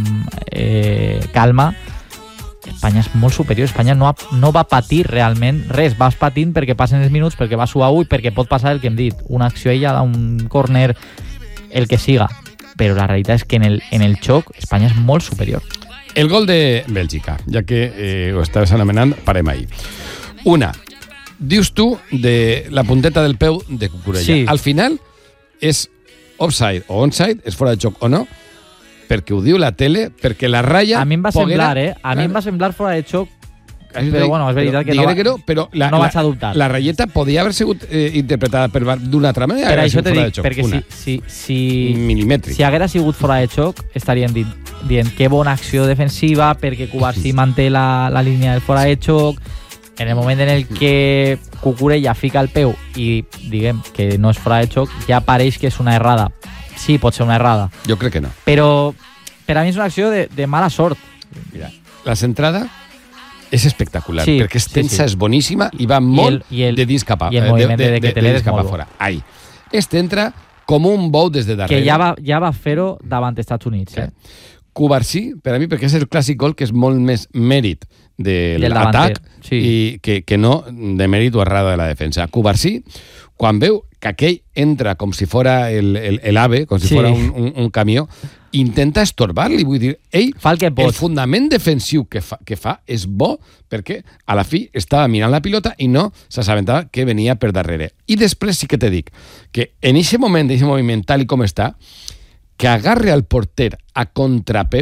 [SPEAKER 8] eh, calma, Espanya és molt superior. Espanya no, ha, no va patir realment res. Vas patint perquè passen els minuts, perquè va suar i perquè pot passar el que hem dit. Una acció aïllada, un córner, el que siga. Però la realitat és que en el, en el xoc Espanya és molt superior.
[SPEAKER 1] El gol de Bèlgica, ja que eh, ho estaves anomenant, parem ahí. Una, dius tu de la punteta del peu de Cucurella.
[SPEAKER 8] Sí.
[SPEAKER 1] Al final és offside o onside, és fora de joc o no, perquè ho diu la tele, perquè la ratlla...
[SPEAKER 8] A mi em va
[SPEAKER 1] poguera...
[SPEAKER 8] semblar, eh? A mi em va semblar fora de xoc,
[SPEAKER 1] Però
[SPEAKER 8] però bueno, és veritat que no, va,
[SPEAKER 1] que no, però la,
[SPEAKER 8] no vaig
[SPEAKER 1] la,
[SPEAKER 8] a dubtar.
[SPEAKER 1] La ratlleta podia haver sigut eh, interpretada per d'una altra manera.
[SPEAKER 8] Per això t'he dit, perquè si, si, si,
[SPEAKER 1] Milimètric.
[SPEAKER 8] si haguera sigut fora de xoc, estaríem dient, dient que bona acció defensiva, perquè Cubarsí manté la, la línia del fora de xoc. En el moment en el que Cucurella fica el peu i diguem que no és fora de xoc, ja pareix que és una errada. Sí, pot ser una errada.
[SPEAKER 1] Jo crec que no.
[SPEAKER 8] Però per a mi és una acció de, de mala sort.
[SPEAKER 1] Mira, la centrada és espectacular,
[SPEAKER 8] sí,
[SPEAKER 1] perquè és tensa, sí, sí. és boníssima i va molt
[SPEAKER 8] I el, i el,
[SPEAKER 1] de dins cap a,
[SPEAKER 8] i el moviment de, de, de,
[SPEAKER 1] de, de cap a fora. Ai. Este entra com un bou des de darrere.
[SPEAKER 8] Que ja va, ja va fer-ho davant dels Estats Units. Eh?
[SPEAKER 1] Cubarsí, per a mi, perquè és el clàssic gol que és molt més mèrit de l'atac
[SPEAKER 8] sí.
[SPEAKER 1] i que, que no de mèrit o errada de la defensa. Cubarsí, quan veu que aquell entra com si fora el, el, el AVE, com si sí. fora un, un, un camió, intenta estorbar-li, vull dir, ell,
[SPEAKER 8] fa el, que pot.
[SPEAKER 1] el fundament defensiu que fa, que fa és bo perquè a la fi estava mirant la pilota i no s'assabentava que venia per darrere. I després sí que te dic que en aquest moment, en aquest moviment tal i com està, que agarre al porter a contrapeu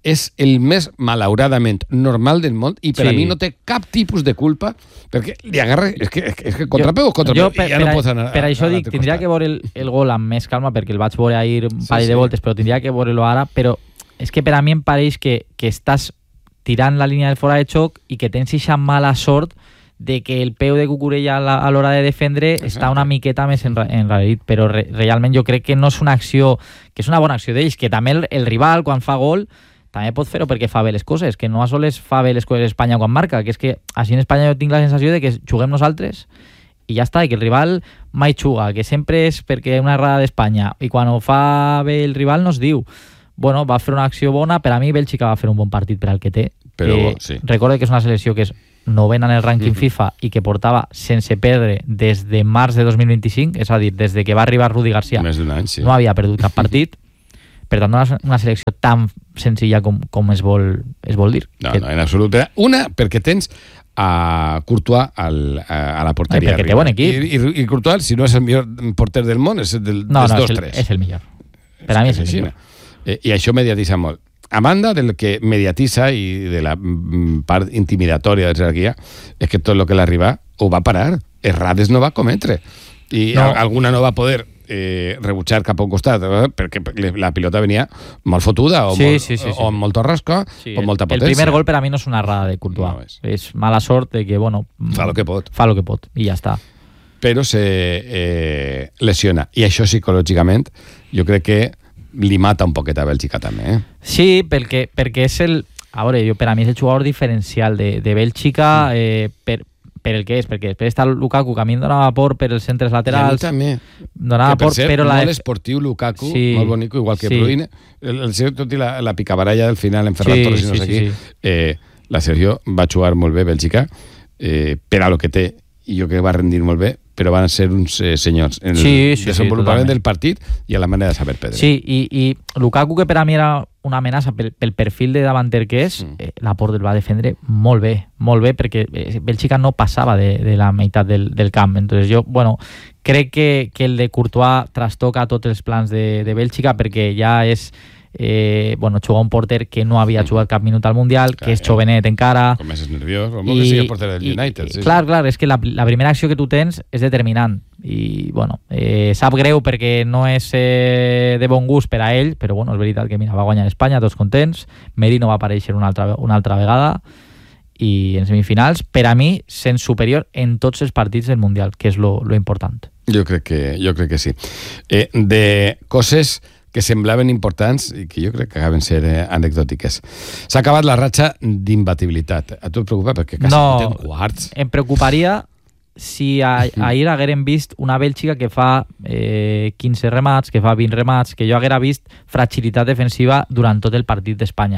[SPEAKER 1] és el més malauradament normal del món i per sí. a mi no té cap tipus de culpa perquè li agarra... És que, és que contrapeu o contrapeu?
[SPEAKER 8] Jo, per,
[SPEAKER 1] ja no
[SPEAKER 8] per,
[SPEAKER 1] pots anar
[SPEAKER 8] per
[SPEAKER 1] a,
[SPEAKER 8] això
[SPEAKER 1] a
[SPEAKER 8] dic, tindria que veure el, el gol amb més calma perquè el vaig veure ahir un parell sí, de voltes, sí. però tindria que veure-lo ara, però és que per a mi em pareix que, que estàs tirant la línia del fora de xoc i que tens eixa mala sort de que el peu de Cucurella a l'hora de defendre Exacte. està una miqueta més enrarit, però re, realment jo crec que no és una acció, que és una bona acció d'ells, que també el, el rival quan fa gol també pot fer-ho perquè fa bé les coses, que no a soles fa bé les coses Espanya quan marca, que és que així en Espanya jo tinc la sensació de que juguem nosaltres i ja està, i que el rival mai juga, que sempre és perquè una errada d'Espanya, i quan ho fa bé el rival no es diu. Bueno, va fer una acció bona, per a mi Bèlgica va fer un bon partit per al que té.
[SPEAKER 1] Però,
[SPEAKER 8] eh, sí. Recorde que és una selecció que és novena en el rànquing uh-huh. FIFA i que portava sense perdre des de març de dos mil vint-i-cinc, és a dir, des de que va arribar Rudi Garcia,
[SPEAKER 1] més d'un any, sí.
[SPEAKER 8] no havia perdut cap partit. Per tant, no és una selecció tan senzilla com, com es, vol, es vol dir.
[SPEAKER 1] No, que... no, en absolut. Una, perquè tens a Courtois al, a, a la porteria.
[SPEAKER 8] Ai, perquè té bon equip.
[SPEAKER 1] I, i, I Courtois, si no és el millor porter del món, és el del,
[SPEAKER 8] no,
[SPEAKER 1] dels
[SPEAKER 8] no,
[SPEAKER 1] dos
[SPEAKER 8] és el,
[SPEAKER 1] tres.
[SPEAKER 8] és el millor. Per a mi és el millor.
[SPEAKER 1] Eh, I això mediatitza molt. A banda del que mediatitza i de la part intimidatòria de la jerarquia, és que tot el que l'arriba ho va parar. Errades no va cometre. I no. a, alguna no va poder eh, rebutjar cap a un costat, eh, perquè la pilota venia molt fotuda o,
[SPEAKER 8] sí,
[SPEAKER 1] molt,
[SPEAKER 8] sí, sí, sí.
[SPEAKER 1] o amb molta rasca
[SPEAKER 8] sí,
[SPEAKER 1] o amb molta potència.
[SPEAKER 8] El primer gol per a mi no és una errada de Courtois. No és. és mala sort de que, bueno...
[SPEAKER 1] Fa el que pot.
[SPEAKER 8] Fa el que pot, i ja està.
[SPEAKER 1] Però se eh, lesiona. I això psicològicament jo crec que li mata un poquet a Bèlgica també, eh?
[SPEAKER 8] Sí, perquè, perquè és el... A veure, jo, per a mi és el jugador diferencial de, de Bèlgica, eh, per, per el que és, perquè després està Lukaku, que a mi em donava por per els centres laterals.
[SPEAKER 1] I a mi també.
[SPEAKER 8] Donava
[SPEAKER 1] que per
[SPEAKER 8] por,
[SPEAKER 1] cert,
[SPEAKER 8] però la...
[SPEAKER 1] molt esportiu Lukaku, sí, molt bonic, igual que
[SPEAKER 8] sí.
[SPEAKER 1] Bruyne. El, el seu, tot i la, la picabaralla del final en Ferran
[SPEAKER 8] sí,
[SPEAKER 1] Torres i no
[SPEAKER 8] sí,
[SPEAKER 1] sé
[SPEAKER 8] sí,
[SPEAKER 1] qui,
[SPEAKER 8] sí.
[SPEAKER 1] Eh, la Sergio va jugar molt bé Bèlgica, eh, per a lo que té, i jo crec que va rendir molt bé, però van ser uns eh, senyors en el
[SPEAKER 8] sí, sí,
[SPEAKER 1] desenvolupament
[SPEAKER 8] sí,
[SPEAKER 1] del partit i a la manera de saber perdre.
[SPEAKER 8] Sí, i, i Lukaku, que per a mi era una amenaça pel, pel perfil de davanter que és, mm. eh, l'Laporte el va defendre molt bé, molt bé, perquè eh, Bèlgica no passava de, de la meitat del, del camp. Entonces jo, bueno, crec que, que el de Courtois trastoca tots els plans de, de Bèlgica, perquè ja és... Eh, bueno, jugar un porter que no havia jugat cap minut al Mundial, clar, que és jovenet encara.
[SPEAKER 1] Com és nerviós, com I, que sigui el porter del i, United. Sí,
[SPEAKER 8] clar,
[SPEAKER 1] sí.
[SPEAKER 8] clar, és que la, la primera acció que tu tens és determinant. I, bueno, eh, sap greu perquè no és eh, de bon gust per a ell, però, bueno, és veritat que, mira, va guanyar Espanya, tots contents. Merino va aparèixer una altra, una altra vegada i en semifinals, per a mi, sent superior en tots els partits del Mundial, que és lo, lo important.
[SPEAKER 1] Jo crec que, jo crec que sí. Eh, de coses que semblaven importants i que jo crec que acaben ser eh, anecdòtiques. S'ha acabat la ratxa d'imbatibilitat. A tu et preocupa? Perquè quasi
[SPEAKER 8] no,
[SPEAKER 1] ten quarts.
[SPEAKER 8] Em preocuparia si a, ahir haguérem vist una Bèlgica que fa eh, quinze remats, que fa vint remats, que jo haguera vist fragilitat defensiva durant tot el partit d'Espanya.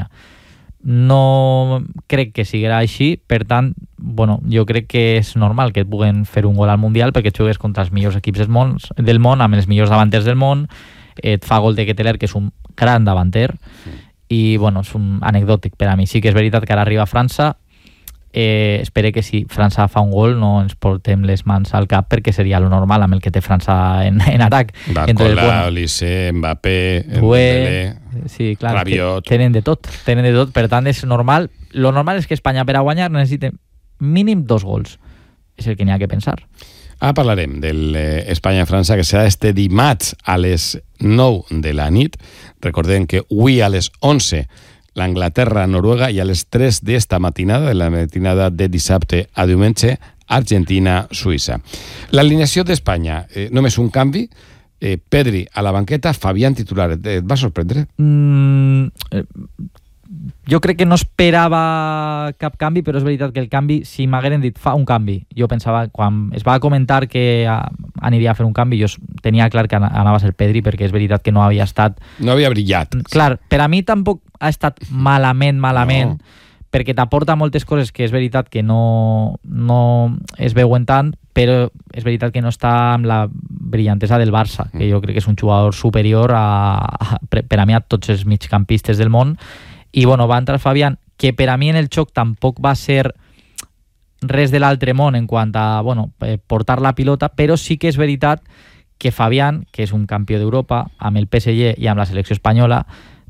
[SPEAKER 8] No crec que siguera així, per tant, bueno, jo crec que és normal que et puguen fer un gol al Mundial perquè jugues contra els millors equips del món, del món amb els millors davanters del món, et fa gol de Ketteler, que és un gran davanter, sí. I bueno, és un anecdòtic per a mi. Sí que és veritat que ara arriba a França, eh, espero que si França fa un gol no ens portem les mans al cap perquè seria lo normal amb el que té França en, en atac.
[SPEAKER 1] Barcola, bueno, Olise, Mbappé, Dembélé,
[SPEAKER 8] sí, clar,
[SPEAKER 1] Rabiot.
[SPEAKER 8] Tenen de tot, tenen de tot, per tant és normal. Lo normal és que Espanya per a guanyar necessita mínim dos gols. És el que n'hi ha que pensar.
[SPEAKER 1] Ara parlarem de l'Espanya-França, que serà este dimarts a les nou de la nit. Recordem que avui a les onze l'Anglaterra-Noruega i a les tres d'esta matinada, de la matinada de dissabte a diumenge, Argentina-Suïssa. L'alineació d'Espanya, eh, només un canvi, eh, Pedri a la banqueta, Fabián titular. Et va sorprendre?
[SPEAKER 8] Mm, eh, jo crec que no esperava cap canvi, però és veritat que el canvi, si m'hagueren dit fa un canvi, jo pensava, quan es va comentar que aniria a fer un canvi, jo tenia clar que anava a ser Pedri, perquè és veritat que no havia estat...
[SPEAKER 1] No havia brillat.
[SPEAKER 8] Clar, per a mi tampoc ha estat malament, malament, no. Perquè t'aporta moltes coses que és veritat que no, no es veuen tant, però és veritat que no està amb la brillantesa del Barça, que jo crec que és un jugador superior a, a, per a mi a tots els migcampistes del món. I bueno, va entrar Fabián, que per a mi en el xoc tampoc va ser res de l'altre món en quant a bueno, portar la pilota, però sí que és veritat que Fabián, que és un campió d'Europa, amb el P S G i amb la selecció espanyola,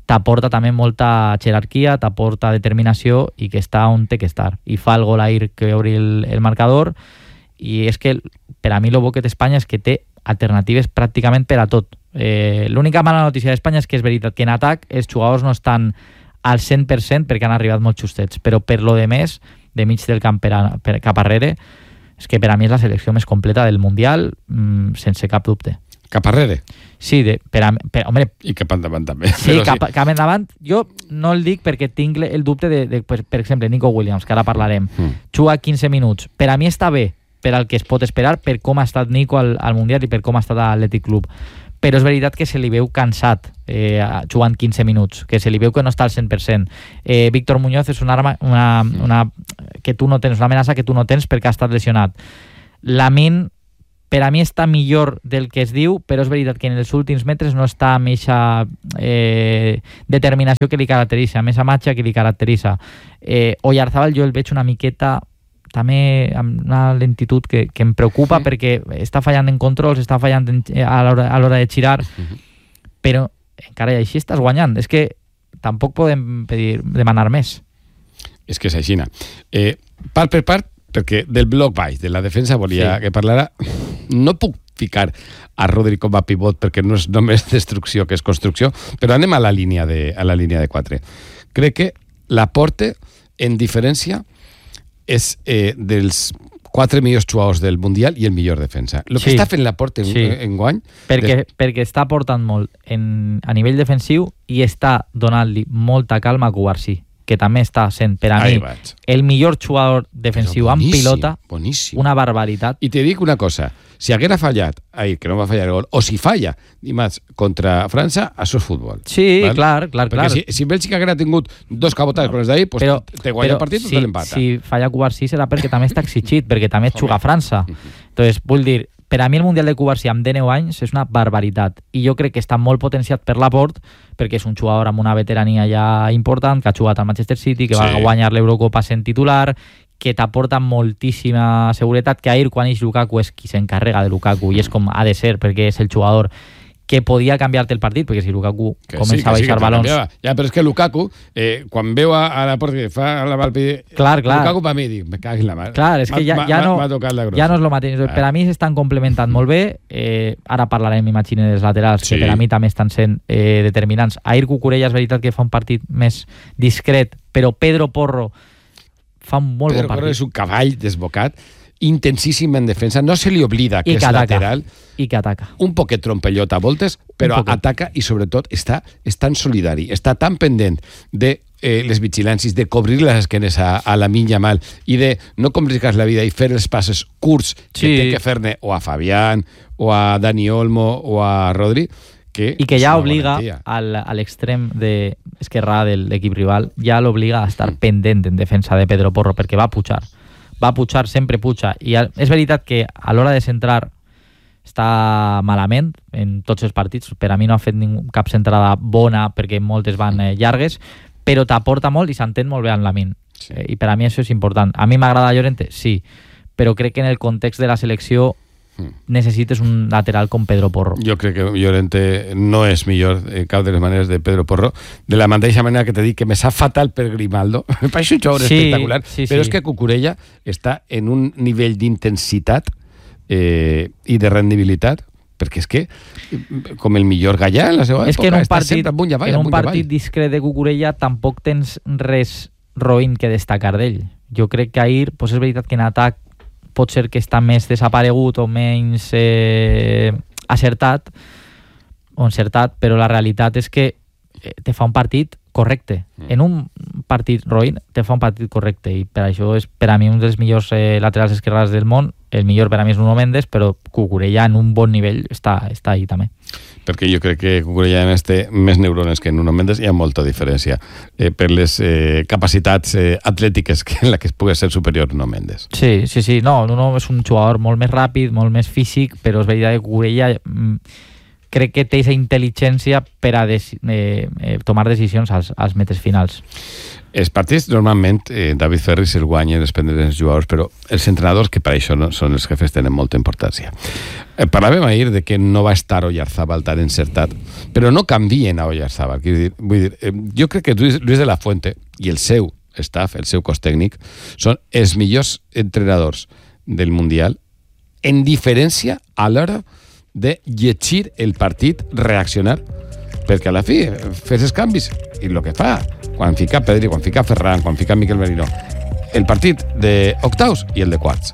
[SPEAKER 8] t'aporta també molta jerarquia, t'aporta determinació i que està on té que estar. I fa el gol ahir que obri el, el marcador i és que per a mi el bo que té Espanya és que té alternatives pràcticament per a tot. Eh, l'única mala notícia d'Espanya és que és veritat que en atac els jugadors no estan al cent per cent perquè han arribat molt justets, però per lo de més, de mig del camp per a, per, cap arrere, és que per a mi és la selecció més completa del Mundial, mmm, sense cap dubte.
[SPEAKER 1] Cap arrere?
[SPEAKER 8] Sí, de, per a, per, home,
[SPEAKER 1] i cap endavant també.
[SPEAKER 8] Sí, cap, sí, cap endavant. Jo no el dic perquè tinc el dubte de, de per, per exemple, Nico Williams, que ara parlarem. Mm. Juga quinze minuts. Per a mi està bé per al que es pot esperar, per com ha estat Nico al, al Mundial i per com ha estat a l'Atlètic Club. Però és veritat que se li veu cansat eh, jugant quinze minuts, que se li veu que no està al cent per cent. Eh, Víctor Muñoz és una arma una, una, que tu no tens, una amenaça que tu no tens perquè ha estat lesionat. Lamine, per a mi està millor del que es diu, però és veritat que en els últims metres no està amb aquesta eh, determinació que li caracteritza, amb aquesta matxa que li caracteritza. Eh, Oyarzabal jo el veig una miqueta també amb una lentitud que, que em preocupa, sí, perquè està fallant en controls, està fallant en, a l'hora de girar, uh-huh, però encara i així estàs guanyant. És que tampoc podem pedir, demanar més.
[SPEAKER 1] És que és així. Eh, part per part, perquè del bloc baix, de la defensa volia sí. que parlara, no puc ficar a Rodri com a pivot perquè no és només destrucció que és construcció, però anem a la línia de, a la línia de quatre. Crec que Laporte, en diferència, és eh, dels quatre millors jugadors del Mundial i el millor defensa. El que sí. està fent Laporte en, sí. en guany...
[SPEAKER 8] Perquè, de... perquè està aportant molt en, a nivell defensiu i està donant-li molta calma a Cubarsí, que també està sent, per a Ai, mi, vaig. el millor jugador defensiu amb pilota,
[SPEAKER 1] boníssim.
[SPEAKER 8] Una barbaritat.
[SPEAKER 1] I te dic una cosa, si haguera fallat, ai, que no va fallar el gol, o si falla, dimarts, contra França, això és futbol.
[SPEAKER 8] Sí, val? clar, clar,
[SPEAKER 1] Perquè
[SPEAKER 8] clar.
[SPEAKER 1] Si, si Bèlgica haguera tingut dos cabotades no. com els d'ahir, pues però, te guanya el partit o
[SPEAKER 8] si,
[SPEAKER 1] te l'empata.
[SPEAKER 8] Si falla Cubarsí serà perquè també està exigit, perquè també juga a França. Entonces, vull dir, per a mi el Mundial de Cubarsí amb dinou anys és una barbaritat i jo crec que està molt potenciat per Laporte perquè és un jugador amb una veterania ja important, que ha jugat al Manchester City, que sí. va guanyar l'Eurocopa sent titular, que t'aporta moltíssima seguretat, que ahir quan és Lukaku és qui s'encarrega de Lukaku i és com ha de ser perquè és el jugador que podia canviar-te el partit, perquè si Lukaku que comença sí, a baixar sí, balons...
[SPEAKER 1] Ja, però és que Lukaku, eh, quan veu a, a la porta que fa la Valpi,
[SPEAKER 8] clar, clar.
[SPEAKER 1] Lukaku per mi, dic, me cagui la mà.
[SPEAKER 8] Clar, és que ja, ja, no, ja no és el mateix.
[SPEAKER 1] Ah.
[SPEAKER 8] Per a mi s'estan complementant molt bé. Eh, ara parlarem, m'imagino, dels laterals, sí. que per a mi també estan sent eh, determinants. Ahir Cucurella és veritat que fa un partit més discret, però Pedro Porro fa un molt
[SPEAKER 1] Pedro
[SPEAKER 8] bon partit.
[SPEAKER 1] Porro és un cavall desbocat, intensíssim en defensa, no se li oblida que,
[SPEAKER 8] que
[SPEAKER 1] és
[SPEAKER 8] ataca,
[SPEAKER 1] lateral,
[SPEAKER 8] i que ataca.
[SPEAKER 1] Un poquet trompellot a voltes, però ataca i sobretot està, és tan solidari, està tan pendent de eh, les vigilàncies, de cobrir les esquenes a, a la minya mal i de no complicar la vida i fer els passes curts que sí. té que fer-ne o a Fabián o a Dani Olmo o a Rodri, que
[SPEAKER 8] i que ja obliga al, a l'extrem de esquerrà de l'equip rival, ja l'obliga a estar mm. pendent en defensa de Pedro Porro, perquè va pujar va pujar, sempre puja, i és veritat que a l'hora de centrar està malament en tots els partits, per a mi no ha fet ningú, cap centrada bona perquè moltes van eh, llargues, però t'aporta molt i s'entén molt bé amb Lamine, sí. eh, i per a mi això és important. A mi m'agrada Llorente? Sí, però crec que en el context de la selecció necessites un lateral com Pedro Porro.
[SPEAKER 1] Jo crec que Llorente no és millor en cap de les maneres de Pedro Porro, de la mateixa manera que te dic que me sap fatal per Grimaldo, per això és un jugador sí, espectacular, sí, però sí. és que Cucurella està en un nivell d'intensitat eh, i de rendibilitat, perquè és que com el millor Gallà en la seva
[SPEAKER 8] és
[SPEAKER 1] època,
[SPEAKER 8] que en un
[SPEAKER 1] està
[SPEAKER 8] partit,
[SPEAKER 1] sempre amunt i avall,
[SPEAKER 8] en un
[SPEAKER 1] amunt
[SPEAKER 8] partit
[SPEAKER 1] avall.
[SPEAKER 8] discret de Cucurella tampoc tens res roïn que destacar d'ell. Jo crec que ahir, pues és veritat que en atac pot ser que està més desaparegut o menys eh, acertat o encertat, però la realitat és que te fa un partit correcte. Mm. En un partit roïn te fa un partit correcte i per això és per a mi un dels millors eh, laterals esquerrans del món. El millor per a mi és Nuno Méndez, però Cucurella en un bon nivell està, està ahí també.
[SPEAKER 1] Perquè jo crec que Cucurella a més té més neurones que Nuno Méndez, hi ha molta diferència eh, per les eh, capacitats eh, atlètiques que en la que es pugui ser superior Nuno Méndez.
[SPEAKER 8] Sí, sí, sí, no, Nuno és un jugador molt més ràpid, molt més físic, però és veritat que Cucurella mm, crec que té aquesta intel·ligència per a des, eh, eh, tomar decisions als, als metres finals.
[SPEAKER 1] Els partits, normalment, eh, David Ferris el guanya i depèn dels jugadors, però els entrenadors, que per això no, són els jefes, tenen molta importància. Eh, parlàvem ahir de que no va estar Oyarzábal tan encertat, però no canvien a Oyarzábal. Vull dir, vull dir eh, jo crec que Luis, Luis de la Fuente i el seu staff, el seu cos tècnic, són els millors entrenadors del Mundial, en diferència a l'hora de llegir el partit, reaccionar, perquè a la fi fes els canvis, i el que fa quan fica Pedri, quan fica Ferran, quan fica Miquel Merino, el partit d'octaus i el de quarts.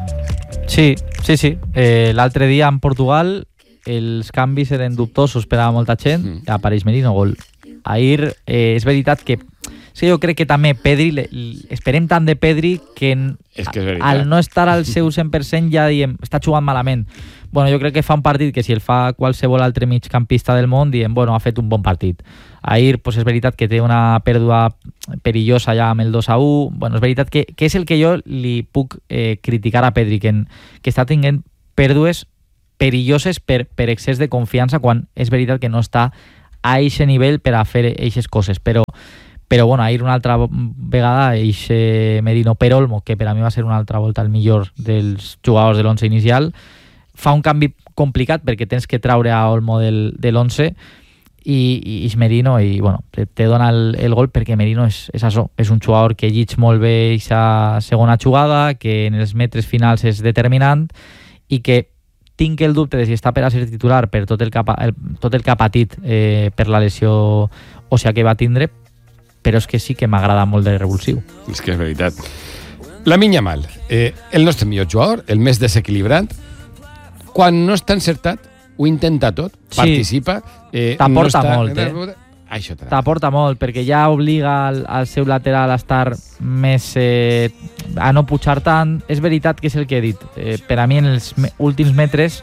[SPEAKER 8] Sí, sí, sí. Eh, l'altre dia en Portugal els canvis eren dubtosos per a molta gent, mm. apareix Merino, gol. Ahir eh, és veritat que sí, jo crec que també Pedri, le, esperem tant de Pedri que,
[SPEAKER 1] és que
[SPEAKER 8] al no estar al seu cent per cent ja diem, està jugant malament. Bueno, jo crec que fa un partit que si el fa qualsevol altre migcampista del món, diem, bueno, ha fet un bon partit. Ahir, pues, és veritat que té una pèrdua perillosa ja amb el dos a u. Bueno, és veritat que, que és el que jo li puc eh, criticar a Pedri, que, en, que està tinguent pèrdues perilloses per, per excés de confiança, quan és veritat que no està a aquest nivell per a fer aquestes coses. Però Però bueno, ahir una altra vegada eixe Merino per Olmo, que per a mi va ser una altra volta el millor dels jugadors de l'onze inicial, fa un canvi complicat perquè tens que traure a Olmo del, de l'onze i, i és Merino i bueno, te, te dona el, el gol perquè Merino és, és això, és un jugador que llig molt bé aquesta segona jugada, que en els metres finals és determinant i que tinc el dubte de si està per a ser titular per tot el que ha, el, tot el que ha patit eh, per la lesió òssia que va tindre, però és que sí que m'agrada molt de revulsiu.
[SPEAKER 1] És que és veritat. Lamine Yamal, eh, el nostre millor jugador, el més desequilibrant, quan no està encertat, ho intenta tot, sí. participa...
[SPEAKER 8] Eh, T'aporta no molt, eh?
[SPEAKER 1] Això
[SPEAKER 8] T'aporta molt, perquè ja obliga al, al seu lateral a estar més... Eh, a no pujar tant. És veritat que és el que he dit. Eh, per a mi, en els me- últims metres,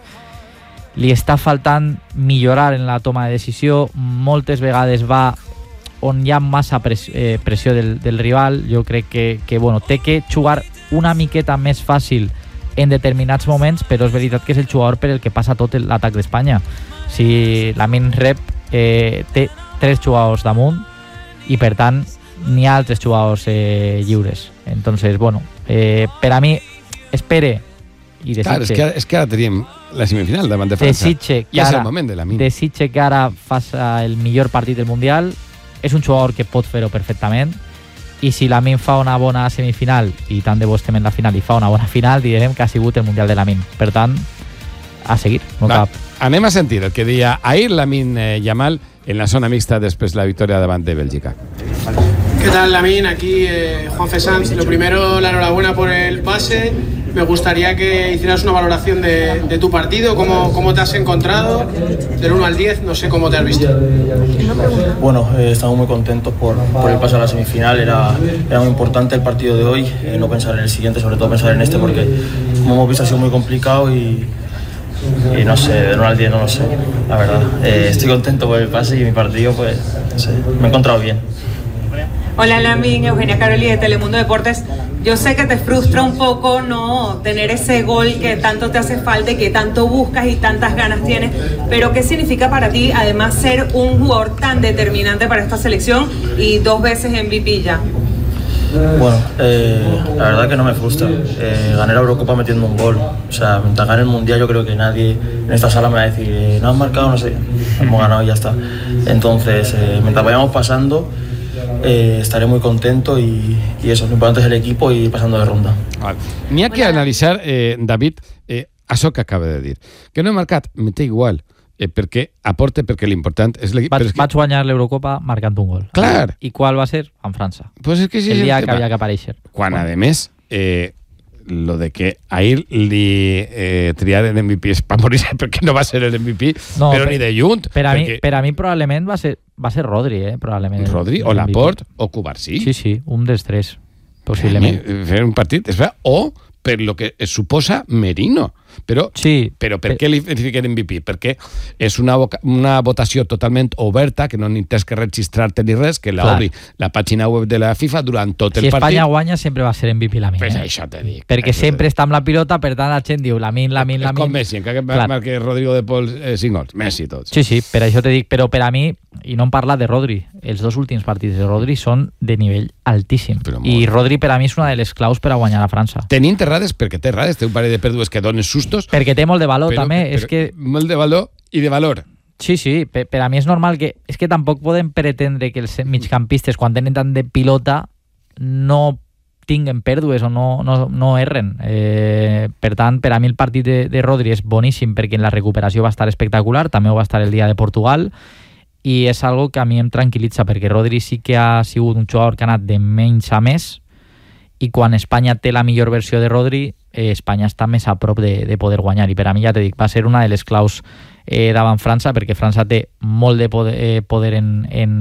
[SPEAKER 8] li està faltant millorar en la toma de decisió. Moltes vegades va on hi ha massa pres, eh, pressió del, del rival. Jo crec que, que bueno, té que jugar una miqueta més fàcil en determinats moments, però és veritat que és el jugador per el que passa tot l'atac d'Espanya. Si Lamine rep, eh, té tres jugadors damunt i per tant n'hi ha altres jugadors eh, lliures. Entonces, bueno, eh, per a mi espere i desitge.
[SPEAKER 1] Clar, és que, ara, és que ara tenim la semifinal davant de França.
[SPEAKER 8] Desitge
[SPEAKER 1] I és el moment de Lamine.
[SPEAKER 8] Desitge que ara faça el millor partit del Mundial. És un jugador que pot fer-ho perfectament i si Lamine fa una bona semifinal i tant de bo estem en la final i fa una bona final, direm que ha sigut el Mundial de Lamine. Per tant, a seguir, no
[SPEAKER 1] Va,
[SPEAKER 8] cap.
[SPEAKER 1] Anem a sentir el que deia ahir Lamine Yamal en la zona mixta després de la victòria davant de Bélgica.
[SPEAKER 15] ¿Qué tal, Lamine? Aquí eh, Juanfe Sanz. Lo primero, la enhorabuena por el pase. Me gustaría que hicieras una valoración de, de tu partido, cómo, cómo te has encontrado, del uno al diez, no sé cómo te has visto.
[SPEAKER 16] Bueno, eh, estamos muy contentos por, por el paso a la semifinal, era, era muy importante el partido de hoy, eh, no pensar en el siguiente, sobre todo pensar en este, porque como hemos visto ha sido muy complicado y, y no sé, del uno al diez no lo sé, la verdad. Eh, estoy contento por el pase y mi partido, pues, no sé, me he encontrado bien.
[SPEAKER 17] Hola Lamine, Eugenia Caroli de Telemundo Deportes. Yo sé que te frustra un poco no tener ese gol que tanto te hace falta y que tanto buscas y tantas ganas tienes, pero ¿qué significa para ti además ser un jugador tan determinante para esta selección y dos veces M V P ya?
[SPEAKER 16] Bueno, eh, la verdad que no me frustra. Eh, gané la Eurocopa metiendo un gol. O sea, mientras gane el Mundial yo creo que nadie en esta sala me va a decir eh, no has marcado, no sé, hemos ganado y ya está. Entonces, eh, mientras vayamos pasando, Eh, estaré muy contento y, y eso, lo importante es el equipo y pasando de ronda.
[SPEAKER 1] Vale. N'hi ha que analitzar, eh, David, eh, això que acaba de dir. Que no he marcat, me té igual, eh, perquè aporte, perquè l'important és l'equip.
[SPEAKER 8] Vaig,
[SPEAKER 1] que...
[SPEAKER 8] vaig guanyar l'Eurocopa marcant un gol.
[SPEAKER 1] Clar.
[SPEAKER 8] I qual va ser? En França.
[SPEAKER 1] Pues es que sí,
[SPEAKER 8] el dia
[SPEAKER 1] el
[SPEAKER 8] que havia que aparèixer.
[SPEAKER 1] Quan, bueno. a més, eh, lo de que ahir li eh, triar el M V P és per morir perquè no va ser el M V P, no, però per, ni de lluny.
[SPEAKER 8] Per a,
[SPEAKER 1] perquè...
[SPEAKER 8] mi, per a mi probablement va ser, va ser Rodri, eh? Probablement.
[SPEAKER 1] Rodri o Laporte o Cubarsí.
[SPEAKER 8] Sí, sí, un dels tres, possiblement.
[SPEAKER 1] Fer un partit, és veritat, o per lo que es suposa Merino. però,
[SPEAKER 8] sí,
[SPEAKER 1] però per què li fiquen M V P? Perquè és una, una votació totalment oberta, que no ni tens que registrar-te ni res, que l'obri la pàgina web de la FIFA durant tot
[SPEAKER 8] si
[SPEAKER 1] el partit.
[SPEAKER 8] Si Espanya guanya sempre va ser M V P Lamine.
[SPEAKER 1] Pues
[SPEAKER 8] eh?
[SPEAKER 1] això te dic.
[SPEAKER 8] Perquè sempre està amb la pilota, per tant la gent diu Lamine, Lamine, Lamine.
[SPEAKER 1] És com Messi, encara que marque Rodrigo de Paul eh, cinc gols. Messi tots.
[SPEAKER 8] Sí, sí, per això te dic, però per a mi, i no em parla de Rodri, els dos últims partits de Rodri són de nivell altíssim. I Rodri per a mi és una de les claus per a guanyar a França.
[SPEAKER 1] Tenint errades, perquè té errades, té un parell de pèrdues que donen sustos.
[SPEAKER 8] Perquè té molt de valor,
[SPEAKER 1] però,
[SPEAKER 8] també.
[SPEAKER 1] Però,
[SPEAKER 8] és que...
[SPEAKER 1] Molt de valor i de valor.
[SPEAKER 8] Sí, sí, per, per a mi és normal que... És que tampoc podem pretendre que els migcampistes, quan tenen tant de pilota, no tinguen pèrdues o no, no, no erren. Eh, per tant, per a mi el partit de, de Rodri és boníssim perquè en la recuperació va estar espectacular, també ho va estar el dia de Portugal, i és algo que a mi em tranquil·litza, perquè Rodri sí que ha sigut un jugador que ha anat de menys a més, i quan Espanya té la millor versió de Rodri, eh, Espanya està més a prop de, de poder guanyar, i per a mi, ja t'he dit, va ser una de les claus eh, davant França, perquè França té molt de poder, eh, poder en, en,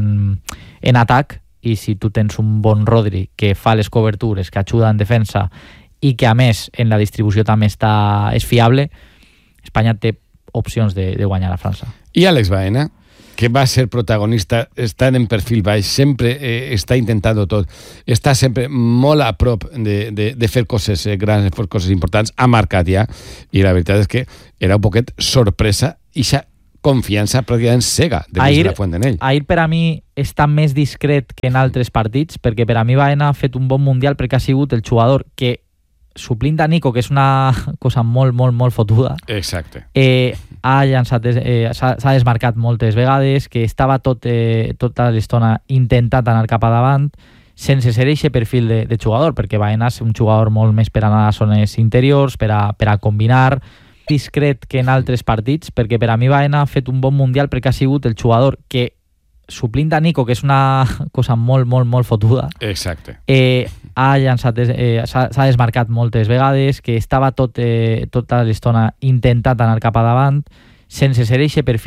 [SPEAKER 8] en atac, i si tu tens un bon Rodri que fa les cobertures, que ajuda en defensa i que a més en la distribució també està, és fiable, Espanya té opcions de, de guanyar a França.
[SPEAKER 1] I Àlex Baena, que va ser protagonista, està en perfil baix, sempre eh, està intentant tot, està sempre molt a prop de, de, de fer coses eh, grans, de fer coses importants, ha marcat ja, i la veritat és que era un poquet sorpresa i ja confiança pràcticament cega de Luis de la Fuente en ell.
[SPEAKER 8] Ahir per a mi està més discret que en altres partits, perquè per a mi Baena ha fet un bon mundial perquè ha sigut el jugador que, suplint a Nico, que és una cosa molt, molt, molt fotuda,
[SPEAKER 1] exacte,
[SPEAKER 8] eh, ha llançat, eh, s'ha, s'ha desmarcat moltes vegades, que estava tot, eh, tota l'estona intentant anar cap a davant, sense ser eixe perfil de, de jugador, perquè Baena és un jugador molt més per anar a zones interiors, per a, per a combinar, discret que en altres partits, perquè per a mi Baena ha fet un bon mundial perquè ha sigut el jugador que, suplint a Nico, que és una cosa molt, molt, molt fotuda,
[SPEAKER 1] exacte,
[SPEAKER 8] eh, ha llançat, eh, s'ha, s'ha desmarcat moltes vegades, que estava tot, eh, tota l'estona intentant anar cap a davant, sense ser eixe perfil